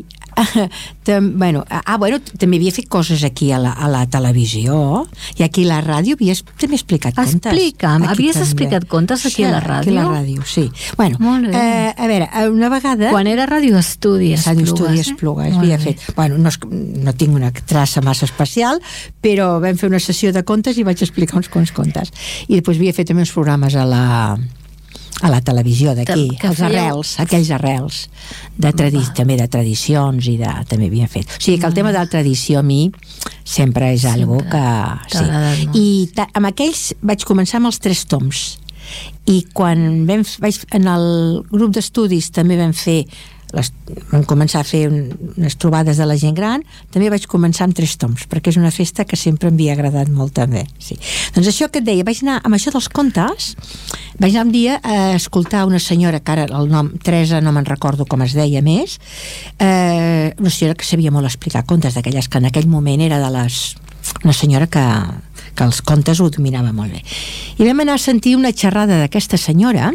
S3: Tam, bueno, ah, bueno, també havia fet coses aquí a la, a la televisió i aquí a la ràdio havies també explicat contes.
S2: Explica'm,
S3: aquí
S2: havies
S3: també.
S2: explicat contes aquí sí, a la ràdio?
S3: Aquí a la ràdio, sí. Bueno, eh, a veure, una vegada...
S2: Quan era Ràdio Estudis
S3: Ràdio
S2: Esplugues,
S3: Estudis Esplugues, havia fet... Bueno, no, no tinc una traça massa especial, però vam fer una sessió de contes i vaig explicar uns quants contes. I després havia fet també uns programes a la... a la televisió d'aquí,
S2: Que- que
S3: els
S2: fèieu-
S3: arrels, aquells arrels de tradi també de tradicions i de, també havien fet. O sigui que el tema de la tradició a mi sempre és
S2: Sempre
S3: algo que...
S2: t'ha agradat molt.
S3: I ta, amb aquells vaig començar amb els tres toms, i quan vam, vaig, en el grup d'estudis també vam fer les, vam començar a fer un, unes trobades de la gent gran, també vaig començar amb tres toms, perquè és una festa que sempre m'havia agradat molt també, sí. Doncs això que et deia, vaig anar amb això dels contes, vaig anar un dia a escoltar una senyora, que ara el nom Teresa no me'n recordo com es deia més, eh, una senyora que sabia molt explicar contes, d'aquelles que en aquell moment era de les... una senyora que, que els contes ho dominava molt bé. I vam anar a sentir una xerrada d'aquesta senyora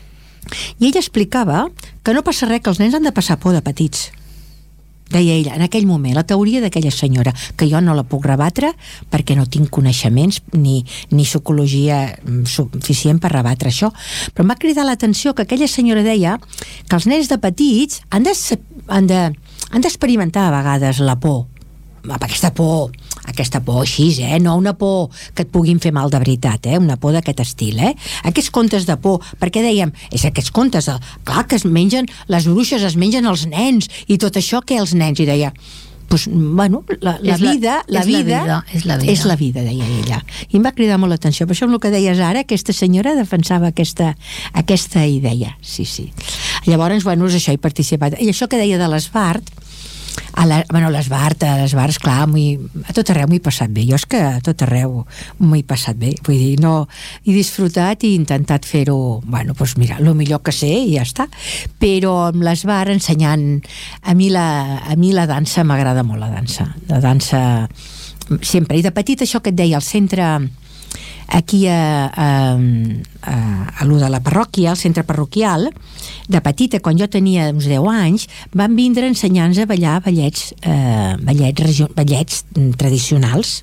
S3: i ella explicava que no passa res, que els nens han de passar por de petits. Deia ella, en aquell moment, la teoria d'aquella senyora, que jo no la puc rebatre perquè no tinc coneixements ni, ni psicologia suficient per rebatre això, però em va cridar l'atenció que aquella senyora deia que els nens de petits han de, han de, han d'experimentar a vegades la por, aquesta por, aquesta por així, eh? No una por que et puguin fer mal de veritat, eh? Una por d'aquest estil, eh? Aquests contes de por, perquè dèiem, és aquests contes, de, clar, que es mengen, les bruixes es mengen els nens, i tot això que els nens, i deia, pues, bueno, la, la, vida, la,
S2: és
S3: vida,
S2: la vida és la vida,
S3: és la vida, deia ella. I em va cridar molt l'atenció, per això amb el que deies ara, aquesta senyora defensava aquesta, aquesta idea, sí, sí. Llavors, bueno, és això, he participat. I això que deia de l'Esbart, a la, bueno, l'Esbart, a l'Esbart, esclar, a tot arreu m'hi he passat bé. Jo és que a tot arreu m'hi he passat bé. Vull dir, no, he disfrutat i intentat fer-ho, bueno, doncs mira, el millor que sé i ja està. Però amb l'Esbart ensenyant, a mi la, a mi la dansa m'agrada molt, la dansa. La dansa sempre. I de petit això que et deia, al centre... aquí a, a, a, a lo de la parròquia, al centre parroquial, de petita, quan jo tenia uns deu anys, van vindre ensenyant-nos a ballar ballets, eh, ballets, regio, ballets tradicionals.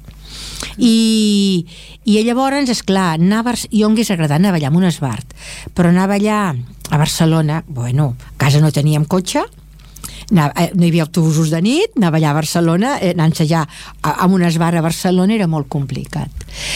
S3: I, i llavors, esclar, anar a, jo em hagués agradat anar a ballar amb un esbart, però anar a ballar a Barcelona, bueno, a casa no teníem cotxe, no hi havia autobusos de nit, anar a ballar a Barcelona, anar-se ja amb un esbart a Barcelona era molt complicat.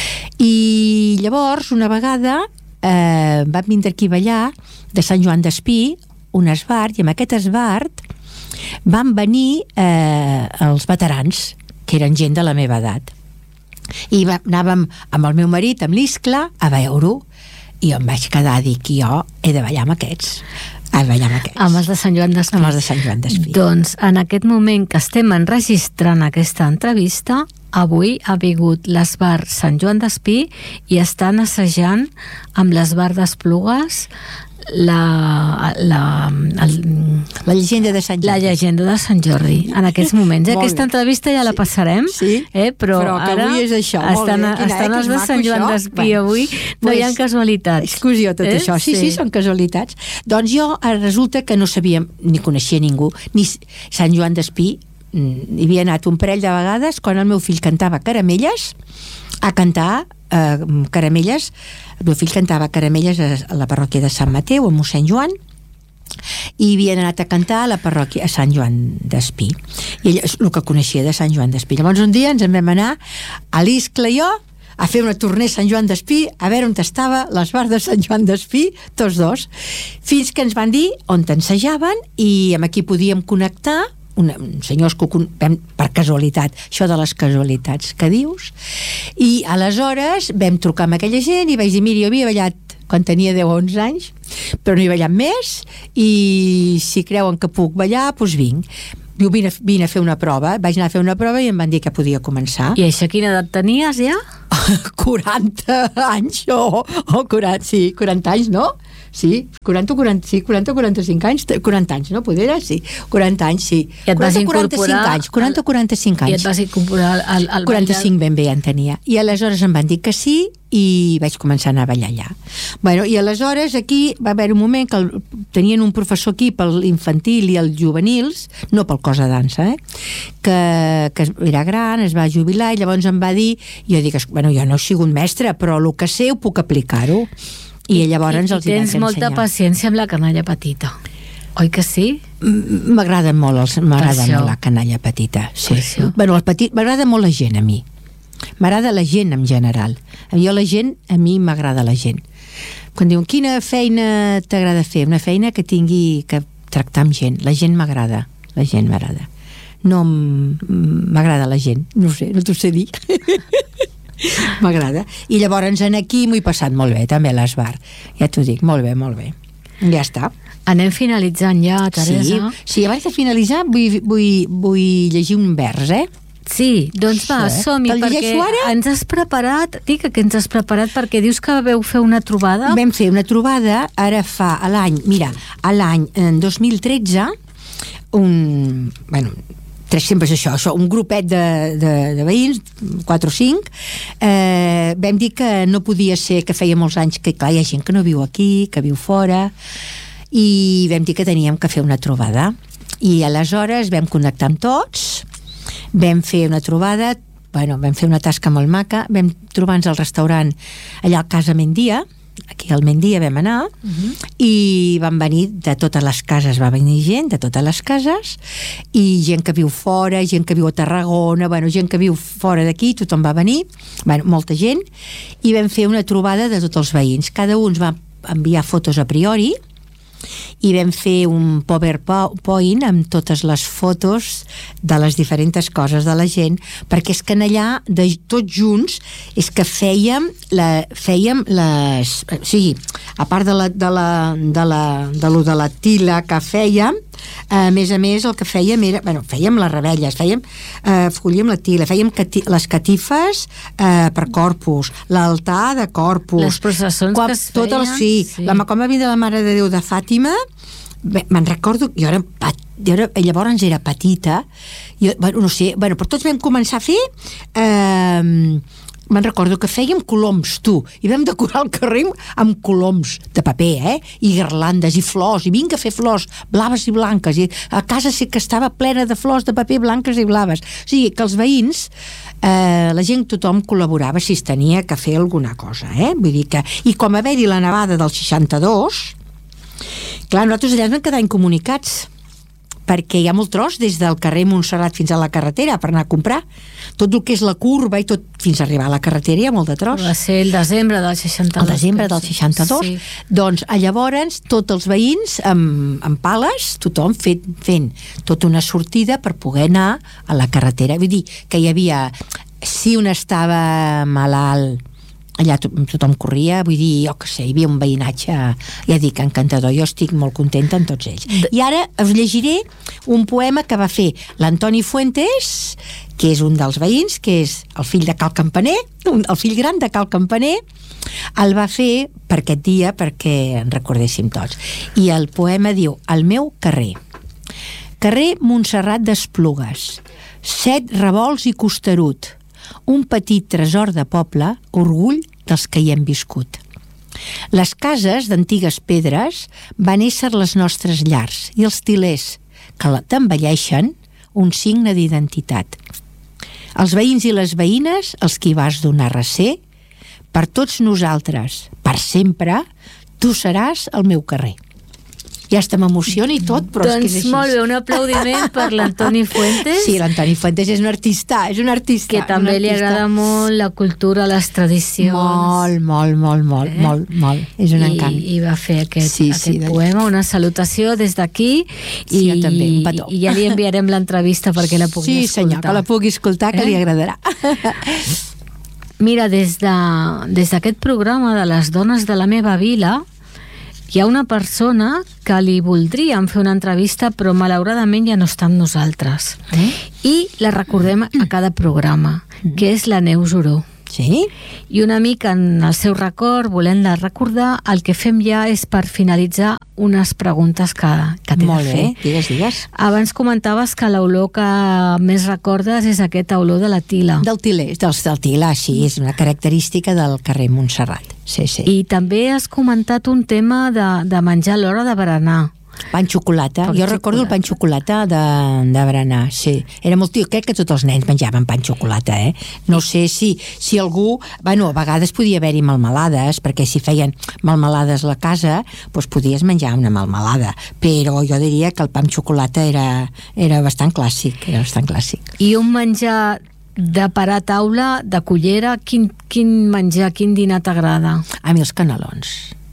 S3: I llavors, una vegada, eh, van vindre aquí a ballar de Sant Joan d'Espí, un esbart, i amb aquest esbart van venir eh, els veterans, que eren gent de la meva edat. I va, anàvem amb el meu marit, amb l'Iscla, a veure-ho, i em vaig quedar a dir que jo he de ballar amb aquests. A ballar amb aquests.
S2: Amb els de Sant Joan d'Espí.
S3: Amb els de Sant Joan d'Espí.
S2: Doncs en aquest moment que estem enregistrant aquesta entrevista, avui ha vingut l'Esbart Sant Joan d'Espí i estan assajant amb l'Esbart d'Esplugues la, la, el,
S3: la llegenda de Sant Jordi.
S2: La llegenda de Sant Jordi, en aquests moments. Aquesta entrevista ja la passarem,
S3: sí,
S2: eh? però,
S3: però que
S2: ara
S3: avui és això.
S2: estan,
S3: Quina,
S2: estan
S3: eh,
S2: els de Sant Joan d'Espí avui, no
S3: pues,
S2: hi ha casualitats.
S3: Excusió tot
S2: eh?
S3: això, sí, sí, sí, són casualitats. Doncs jo resulta que no sabíem, ni coneixia ningú, ni Sant Joan d'Espí, hi havia anat un parell de vegades quan el meu fill cantava Caramelles, a cantar eh, Caramelles. El meu fill cantava Caramelles a la parròquia de Sant Mateu, a mossèn Joan, i havien anat a cantar a la parròquia a Sant Joan d'Espí. I ell és el que coneixia de Sant Joan d'Espí. Llavors un dia ens en vam anar a l'Iscla i jo a fer una tornea a Sant Joan d'Espí, a veure on estava l'Esbart de Sant Joan d'Espí, tots dos, fins que ens van dir on ensejaven i amb qui podíem connectar. Un, un senyors que vam, per casualitat, això de les casualitats que dius, i aleshores vam trucar amb aquella gent i vaig dir, mira, jo havia ballat quan tenia deu o onze anys, però no he ballat més, i si creuen que puc ballar, doncs vinc. Diu, vine, vine a fer una prova. Vaig anar a fer una prova i em van dir que podia començar.
S2: I això quina edat tenies ja?
S3: quaranta anys o, o quaranta, sí, quaranta anys, no? Sí, quaranta, quaranta, sí, quaranta, quaranta-cinc anys, quaranta anys, no? Poder, sí, quaranta anys, sí.
S2: I et vas incorporar...
S3: anys, quaranta, quaranta-cinc anys.
S2: I et vas incorporar al, al
S3: quaranta-cinc ben bé ja en tenia. I aleshores em van dir que sí i vaig començar a anar a ballar allà. Bueno, i aleshores aquí va haver un moment que el, tenien un professor aquí per l'infantil i els juvenils, no pel cos de dansa, eh? que, que era gran, es va jubilar i llavors em va dir, jo dic, bueno, jo no he sigut mestre, però el que sé ho puc aplicar-ho. I llavors
S2: I,
S3: els hi vaig ensenyar.
S2: tens molta paciència amb la canalla petita, oi que sí?
S3: M'agrada molt, els, m'agrada molt la canalla petita. Sí. Bueno, el petit, m'agrada molt la gent a mi. M'agrada la gent en general. A mi la gent, a mi m'agrada la gent. quan diuen quina feina t'agrada fer, una feina que tingui que tractar amb gent, la gent m'agrada, la gent m'agrada, no m'agrada la gent, no sé, no t'ho sé dir. M'agrada. I llavors en aquí m'ho he passat molt bé, també a l'Esbar, ja t'ho dic, molt bé, molt bé, ja està.
S2: Anem finalitzant ja, Teresa.
S3: Sí, sí, abans de finalitzar vull, vull, vull llegir un vers, eh?
S2: Sí, doncs va, sí. som-hi, perquè ens has preparat, dic que ens has preparat perquè dius que vau fer una trobada.
S3: Vam fer una trobada, ara fa a l'any, mira, a l'any dos mil tretze, un, bueno, tres sempre és això, això un grupet de, de, de veïns, quatre o cinc, eh, vam dir que no podia ser, que feia molts anys que, clar, hi ha gent que no viu aquí, que viu fora, i vam dir que teníem que fer una trobada. I aleshores vam connectar amb tots, vam fer una trobada, bueno, vam fer una tasca molt maca, vam trobar-nos al restaurant allà al Casa Mendia, aquí al Mendia vam anar, uh-huh. i van venir de totes les cases, va venir gent de totes les cases, i gent que viu fora, gent que viu a Tarragona, bueno, gent que viu fora d'aquí, tothom va venir, bueno, molta gent, i vam fer una trobada de tots els veïns. Cada un ens va enviar fotos a priori, i vam fer un PowerPoint amb totes les fotos de les diferents coses de la gent, perquè és que en allà de, tots junts és que fèiem la, fèiem les, o sigui, a part de la de la, de la, de lo de la tila que fèiem, a més a més el que fèiem era, bueno, fèiem les rebelles, fèiem eh, collíem la tila, fèiem cati, les catifes eh, per Corpus, l'altar de Corpus,
S2: les processons
S3: quan,
S2: que es feien,
S3: tot el, sí, sí. La com a vida de la Mare de Déu de Fàtima, me'n recordo, jo era, jo era llavors era petita, jo, bueno, no sé, bueno, però tots vam començar a fer eh, me'n recordo que fèiem coloms, tu, i vam decorar el carrer amb coloms de paper, eh? I guirlandes i flors, i vinga a fer flors blaves i blanques, i a casa sí que estava plena de flors de paper blanques i blaves. O sigui, que els veïns, eh, la gent, tothom col·laborava si es tenia que fer alguna cosa, eh? Vull dir que... I com a haver-hi la nevada del seixanta-dos, clar, nosaltres allà ens vam quedar incomunicats, perquè hi ha molt tros des del carrer Montserrat fins a la carretera per anar a comprar. Tot el que és la curva i tot fins a arribar a la carretera hi ha molt de tros.
S2: Va ser el desembre del seixanta-dos.
S3: El desembre del seixanta-dos. Sí. Doncs llavors tots els veïns amb, amb pales, tothom fet, fent tota una sortida per poder anar a la carretera. Vull dir que hi havia, si un estava malalt, allà to tothom corria, vull dir, jo què sé, hi havia un veïnatge, ja dic, encantador. Jo estic molt contenta amb tots ells. I ara us llegiré un poema que va fer l'Antoni Fuentes, que és un dels veïns, que és el fill de Cal Campaner, el fill gran de Cal Campaner, el va fer per aquest dia perquè en recordéssim tots. I el poema diu: El meu carrer. Carrer Montserrat d'Esplugues, set revolts i costerut, un petit tresor de poble, orgull dels que hi hem viscut. Les cases d'antigues pedres van ésser les nostres llars i els tilers, que t'embelleixen, un signe d'identitat. Els veïns i les veïnes, els qui vas donar recer, per tots nosaltres, per sempre, tu seràs el meu carrer. Ja està, m'emociona i tot, però
S2: doncs
S3: és que és així.
S2: Molt bé, un aplaudiment per l'Antoni Fuentes.
S3: Sí, l'Antoni Fuentes és un artista, és un artista.
S2: Que també li agrada molt la cultura, les tradicions.
S3: Molt, molt, molt, molt, eh? molt, molt. És un
S2: I,
S3: encant.
S2: I va fer aquest,
S3: sí,
S2: aquest
S3: sí,
S2: poema, una salutació des d'aquí.
S3: Sí,
S2: i,
S3: jo també, un petó.
S2: I ja li enviarem l'entrevista perquè la pugui
S3: sí,
S2: escoltar. Sí,
S3: senyor, que la pugui escoltar, que eh? li agradarà.
S2: Mira, des d'aquest de, des programa de les dones de la meva vila, hi ha una persona que li voldríem fer una entrevista, però malauradament ja no està amb nosaltres. Eh? I la recordem a cada programa, que és la Neus Oró.
S3: Sí?
S2: I una mica en el seu record, volent-la recordar, el que fem ja és per finalitzar unes preguntes que, que t'he de fer.
S3: Molt bé, digues, digues.
S2: Abans comentaves que l'olor que més recordes és aquesta olor de la tila.
S3: Del tiler, dels del tila, sí, és una característica del carrer Montserrat. Sí, sí.
S2: I també has comentat un tema de, de menjar a l'hora de berenar.
S3: Pan xocolata,
S2: pan
S3: jo
S2: xocolata.
S3: recordo el pan xocolata de, de berenar, sí. Era molt tio, crec que tots els nens menjaven pan xocolata, eh? No sé si, si algú, bueno, a vegades podia haver-hi melmelades, perquè si feien melmelades a la casa, doncs podies menjar una melmelada, però jo diria que el pan xocolata era, era bastant clàssic, era bastant clàssic.
S2: I un menjar de parar a taula, de cullera, quin, quin menjar, quin dinar t'agrada?
S3: A mi els canelons.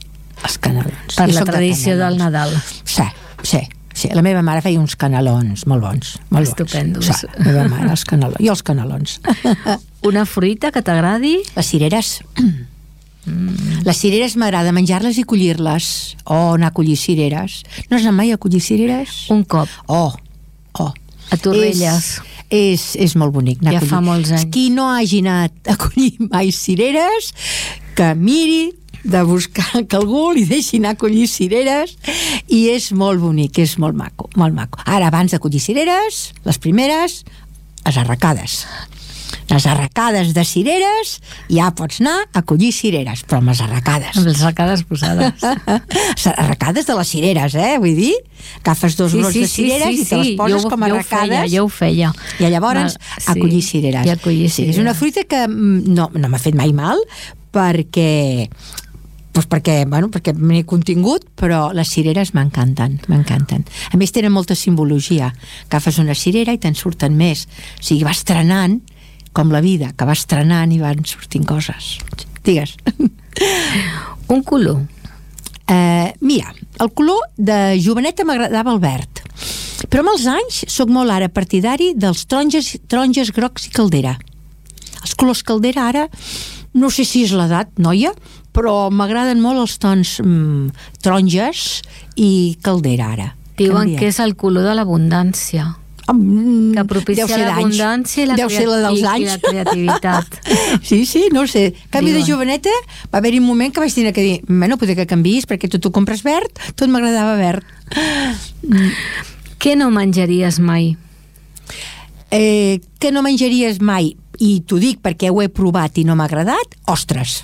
S3: Els canelons.
S2: Per
S3: Jo
S2: la
S3: soc de
S2: tradició del
S3: canelons.
S2: Nadal.
S3: Sí, sí. Sí, la meva mare feia uns canelons molt bons, molt
S2: Estupendos.
S3: bons. Sí, la meva mare, els canelons. Jo els canelons.
S2: Una fruita que t'agradi?
S3: Les cireres. Mm. Les cireres m'agrada menjar-les i collir-les. Oh, anar a collir cireres. No has anat mai a collir cireres?
S2: Un cop.
S3: Oh, oh.
S2: A Torrelles.
S3: És, és, és molt bonic anar
S2: Ja
S3: a collir.
S2: fa molts anys.
S3: Qui no hagi anat a collir mai cireres, que miri de buscar que algú li deixi anar a collir cireres, i és molt bonic, és molt maco, molt maco. Ara, abans de collir cireres, les primeres, les arracades. Les arracades de cireres, ja pots anar a collir cireres, però amb les arracades.
S2: Amb les arracades posades.
S3: Les arracades de les cireres, eh? Vull dir, agafes dos brots de cireres i te les poses
S2: jo,
S3: com a
S2: jo
S3: arracades.
S2: Jo ho feia,
S3: I llavors,
S2: Va,
S3: a collir cireres.
S2: I a collir
S3: sí,
S2: cireres.
S3: és una fruita que mm, no, no m'ha fet mai mal, perquè... Pues perquè, bueno, perquè m'he contingut, però les cireres m'encanten, m'encanten. A més, tenen molta simbologia. Agafes una cirera i te'n surten més. O sigui, vas trenant, com la vida, que vas trenant i van sortint coses. Digues.
S2: Un color.
S3: Uh, mira, el color de joveneta m'agradava el verd, però amb els anys sóc molt ara partidari dels taronges, taronges grocs i caldera. Els colors caldera ara, no sé si és l'edat, noia, però m'agraden molt els tons mm, taronges i caldera ara.
S2: Diuen
S3: Canvia.
S2: que és el color de l'abundància,
S3: Mm,
S2: que propicia l'abundància i la,
S3: Deu ser la dels
S2: i,
S3: anys.
S2: i la creativitat.
S3: Sí, sí, no ho sé. Canvi
S2: Diuen.
S3: de joveneta, va haver-hi un moment que vaig tenir que dir, bueno, potser que canviïs, perquè tu t'ho compres verd, tot m'agradava verd.
S2: Què no menjaries mai?
S3: Eh, que no menjaries mai, i t'ho dic perquè ho he provat i no m'ha agradat, ostres.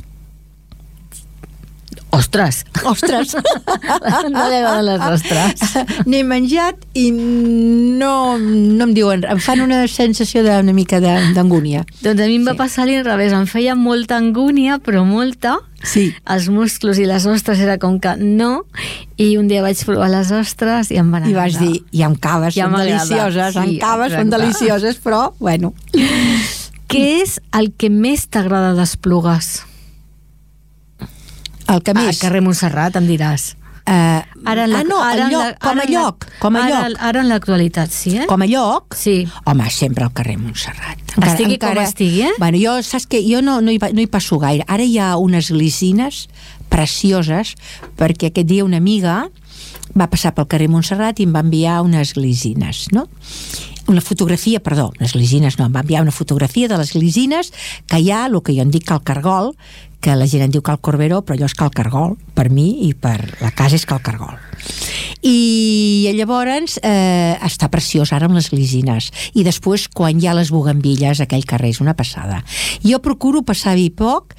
S2: Ostres!
S3: Ostres!
S2: No li agraden les ostres.
S3: N'he menjat i no, no em diuen, em fan una sensació d'una mica de- d'angúnia.
S2: Doncs a mi em va
S3: Sí.
S2: passar a l'inrevés, em feia molta angúnia, però molta.
S3: Sí.
S2: Els musclos i les ostres era com que no, i un dia vaig provar les ostres i em van
S3: I vas
S2: agradar.
S3: dir, i amb caves
S2: Ja
S3: són
S2: m'agrada,
S3: delicioses,
S2: sí,
S3: amb caves són
S2: exacte.
S3: delicioses, però, bueno.
S2: Què és el que més t'agrada d'Esplugues?
S3: El que
S2: A
S3: més...
S2: carrer Montserrat, em diràs.
S3: Uh,
S2: Ara en la,
S3: ah, no,
S2: ara
S3: el
S2: en
S3: lloc,
S2: la,
S3: com a
S2: ara en la-
S3: lloc, com a
S2: ara,
S3: lloc.
S2: Ara en l'actualitat, sí, eh?
S3: Com a lloc?
S2: Sí.
S3: Home, sempre al carrer Montserrat.
S2: Estigui com estigui, eh?
S3: Bueno, jo, saps què? Jo no, no, hi, va- no hi passo gaire. Ara hi ha unes glicines precioses, perquè aquest dia una amiga va passar pel carrer Montserrat i em va enviar unes glicines, no? Una fotografia, perdó, unes glicines no, em va enviar una fotografia de les glicines que hi ha, el que jo en dic Cal Cargol, que la gent en diu Cal Corberó, però allò és Cal Cargol, per mi, i per la casa és Cal Cargol. I llavors eh, està preciós ara amb les glicines, i després quan hi ha les bugambilles aquell carrer és una passada. Jo procuro passar-hi poc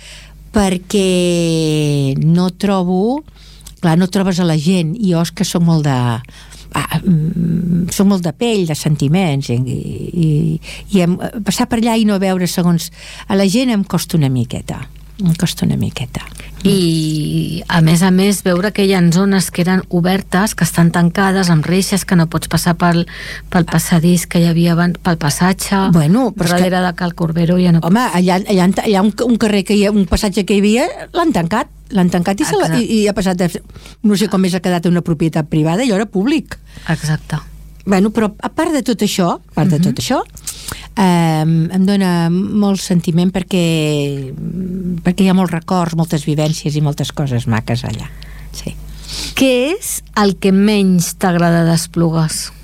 S3: perquè no trobo, clar, no trobes a la gent, i jo és que soc molt de ah, mm, soc molt de pell, de sentiments, i, i, i em, passar per allà i no veure segons a la gent em costa una miqueta em costa una miqueta.
S2: I a més a més veure que hi ha zones que eren obertes, que estan tancades amb reixes, que no pots passar pel, pel passadís que hi havia abans, pel passatge,
S3: Bueno, però és
S2: darrere de Cal Corberó ja no.
S3: Home, allà, allà, allà un, un carrer que hi ha, un passatge que hi havia, l'han tancat, l'han tancat i, se la,
S2: Exacte.
S3: i, i ha passat, a, no sé com més ha quedat una propietat privada, i ara públic.
S2: Exacte.
S3: Bueno, però a part de tot això, a part de
S2: Mhm.
S3: tot això, eh, em dona molt sentiment perquè, perquè hi ha molts records, moltes vivències i moltes coses maques allà. Sí.
S2: Què és el que menys t'agrada d'Esplugues?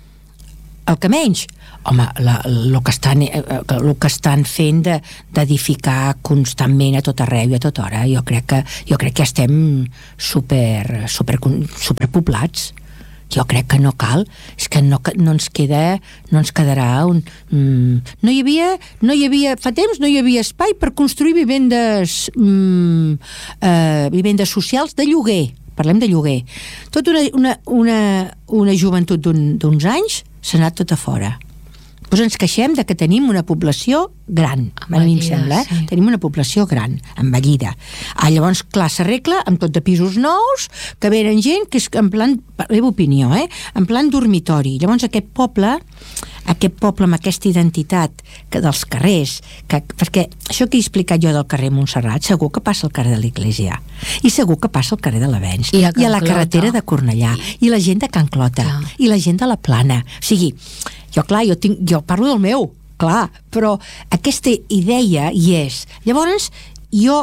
S3: El que menys, home, la, el, que estan, eh, el que estan fent de, d'edificar constantment a tot arreu i a tota hora, jo crec que, jo crec que estem super, super, superpoblats. Jo crec que no cal, és que no, no ens queda, no ens quedarà un... Mm, no hi havia, no hi havia, fa temps no hi havia espai per construir vivendes mm, eh, vivendes socials de lloguer, parlem de lloguer. Tota una, una, una, una joventut d'un, d'uns anys s'ha anat tot a fora. Doncs ens queixem de que tenim una població gran, a mi em sembla, eh?
S2: sí.
S3: Tenim una població gran, envellida. Ah, llavors, clar, s'arregla amb tot de pisos nous, que venen gent que és en plan, per la meva opinió, eh? En plan dormitori. Llavors aquest poble aquest poble amb aquesta identitat que dels carrers, que, perquè això que he explicat jo del carrer Montserrat, segur que passa al carrer de l'Iglésia, i segur que passa al carrer de l'Avenç, i, i a la carretera de Cornellà, i, i la gent de Can Clota, clar. I la gent de la Plana. O sigui, jo, clar, jo, tinc, jo parlo del meu, clar, però aquesta idea hi és. Llavors, jo,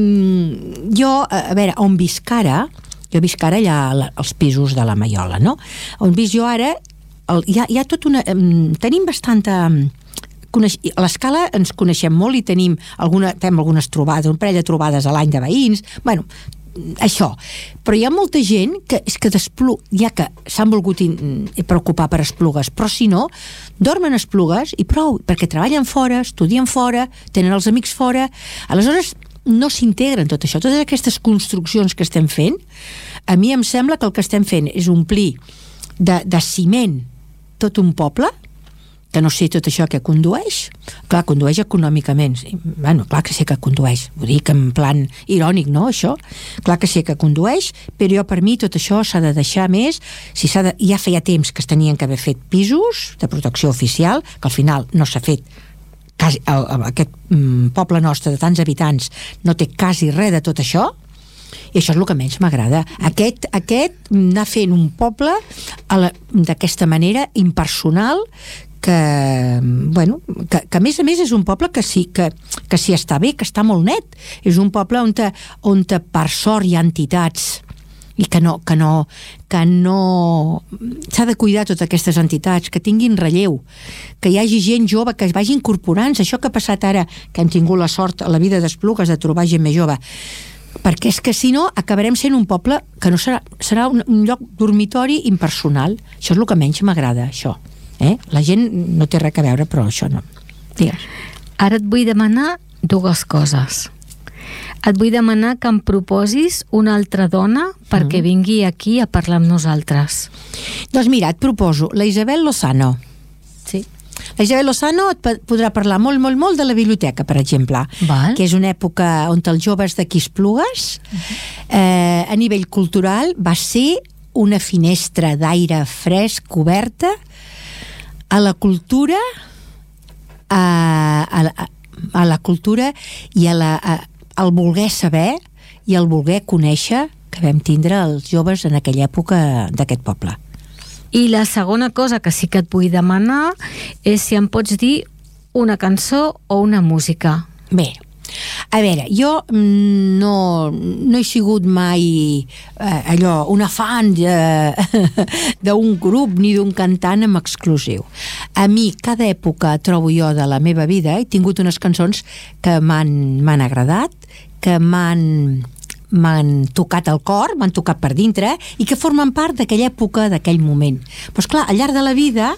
S3: mm, jo a veure, on visc ara, jo visc ara allà als pisos de la Maiola, no? On visc jo ara, el, hi, ha, hi ha tot una... Um, tenim bastanta... Um, coneix, a l'escala ens coneixem molt i tenim alguna, fem algunes trobades, un parell de trobades a l'any de veïns, bueno, això, però hi ha molta gent que és que d'Esplu, ja que s'han volgut in, preocupar per Esplugues, però si no, dormen a Esplugues i prou, perquè treballen fora, estudien fora, tenen els amics fora, aleshores no s'integren tot això, totes aquestes construccions que estem fent. A mi em sembla que el que estem fent és omplir de, de ciment tot un poble, que no sé tot això que condueix. Clar, condueix econòmicament. Bueno, clar que sé que condueix. Ho dic en plan irònic, no, això? Clar que sé que condueix, però jo per mi tot això s'ha de deixar més. Si s'ha de... Ja feia temps que es tenien que haver fet pisos de protecció oficial, que al final no s'ha fet. Quasi, el, el, aquest mm, poble nostre de tants habitants no té quasi res de tot això, i això és el que menys m'agrada. Aquest, aquest anar fent un poble d'aquesta manera impersonal, que, bueno, que, que a més a més és un poble que sí, que, que sí està bé, que està molt net. És un poble on, te, on te, per sort hi ha entitats i que no, que no, que no s'ha de cuidar totes aquestes entitats, que tinguin relleu, que hi hagi gent jove que es vagi incorporant-se. Això que ha passat ara, que hem tingut la sort a la vida d'Esplugues de trobar gent més jove, perquè és que si no acabarem sent un poble que no serà, serà un, un lloc dormitori impersonal. Això és el que menys m'agrada, això. Eh? La gent no té res a veure, però això no. Digues.
S2: Ara et vull demanar dues coses. Et vull demanar que em proposis una altra dona perquè mm. vingui aquí a parlar amb nosaltres.
S3: Doncs mira, et proposo la Isabel Lozano.
S2: Sí.
S3: La Isabel Lozano et podrà parlar molt, molt, molt de la biblioteca, per exemple. Val. Que és una època on els joves d'aquí Esplugues, uh-huh. eh, a nivell cultural, va ser una finestra d'aire fresc oberta a la cultura, a, a, a la cultura i a la, a, al voler saber i al voler conèixer que vam tindre els joves en aquella època d'aquest poble.
S2: I la segona cosa que sí que et vull demanar és si em pots dir una cançó o una música.
S3: Bé, a veure, jo no, no he sigut mai eh, allò, una fan d'un grup ni d'un cantant en exclusiu. A mi, cada època trobo jo de la meva vida, he tingut unes cançons que m'han, m'han agradat, que m'han m'han tocat el cor, m'han tocat per dintre i que formen part d'aquella època, d'aquell moment. Però esclar, al llarg de la vida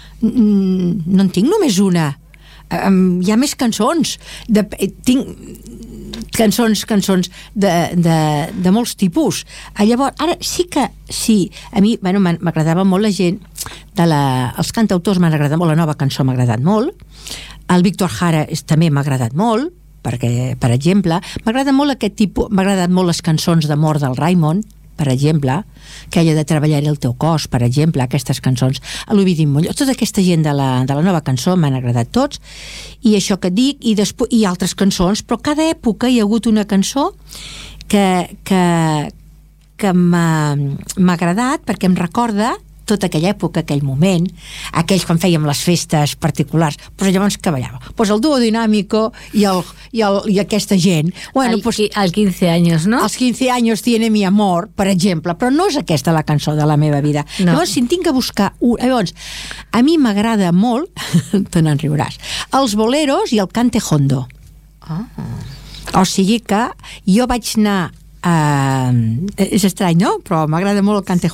S3: no en tinc només una. Um, hi ha més cançons. De, tinc cançons, cançons de, de, de molts tipus. Llavors, ara sí que sí, a mi, bueno, m'agradava molt la gent de la, els cantautors m'han agradat molt, la nova cançó m'ha agradat molt, el Víctor Jara és, també m'ha agradat molt, perquè, per exemple, m'agrada molt aquest tipus, m'ha agradat molt les cançons d'amor del Raimon, per exemple, que ella de treballar el teu cos, per exemple, aquestes cançons, a l'Ovidi Molló, tota aquesta gent de la, de la nova cançó m'han agradat tots, i això que et dic, i, després, i altres cançons, però cada època hi ha hagut una cançó que, que, que m'ha, m'ha agradat perquè em recorda tota aquella època, aquell moment, aquells quan fèiem les festes particulars, però llavors què ballava? Pues el Dúo Dinámico i, el, i, el, i aquesta gent. Bueno,
S2: el,
S3: pues,
S2: al quince años, no?
S3: Els quince años tiene mi amor, per exemple, però no és aquesta la cançó de la meva vida. No. Llavors, si en tinc que buscar un... Llavors, a mi m'agrada molt, te n'en riuràs, els boleros i el cante hondo.
S2: Ah.
S3: O sigui que jo vaig anar... Uh, és estrany, no? Però m'agrada molt el cante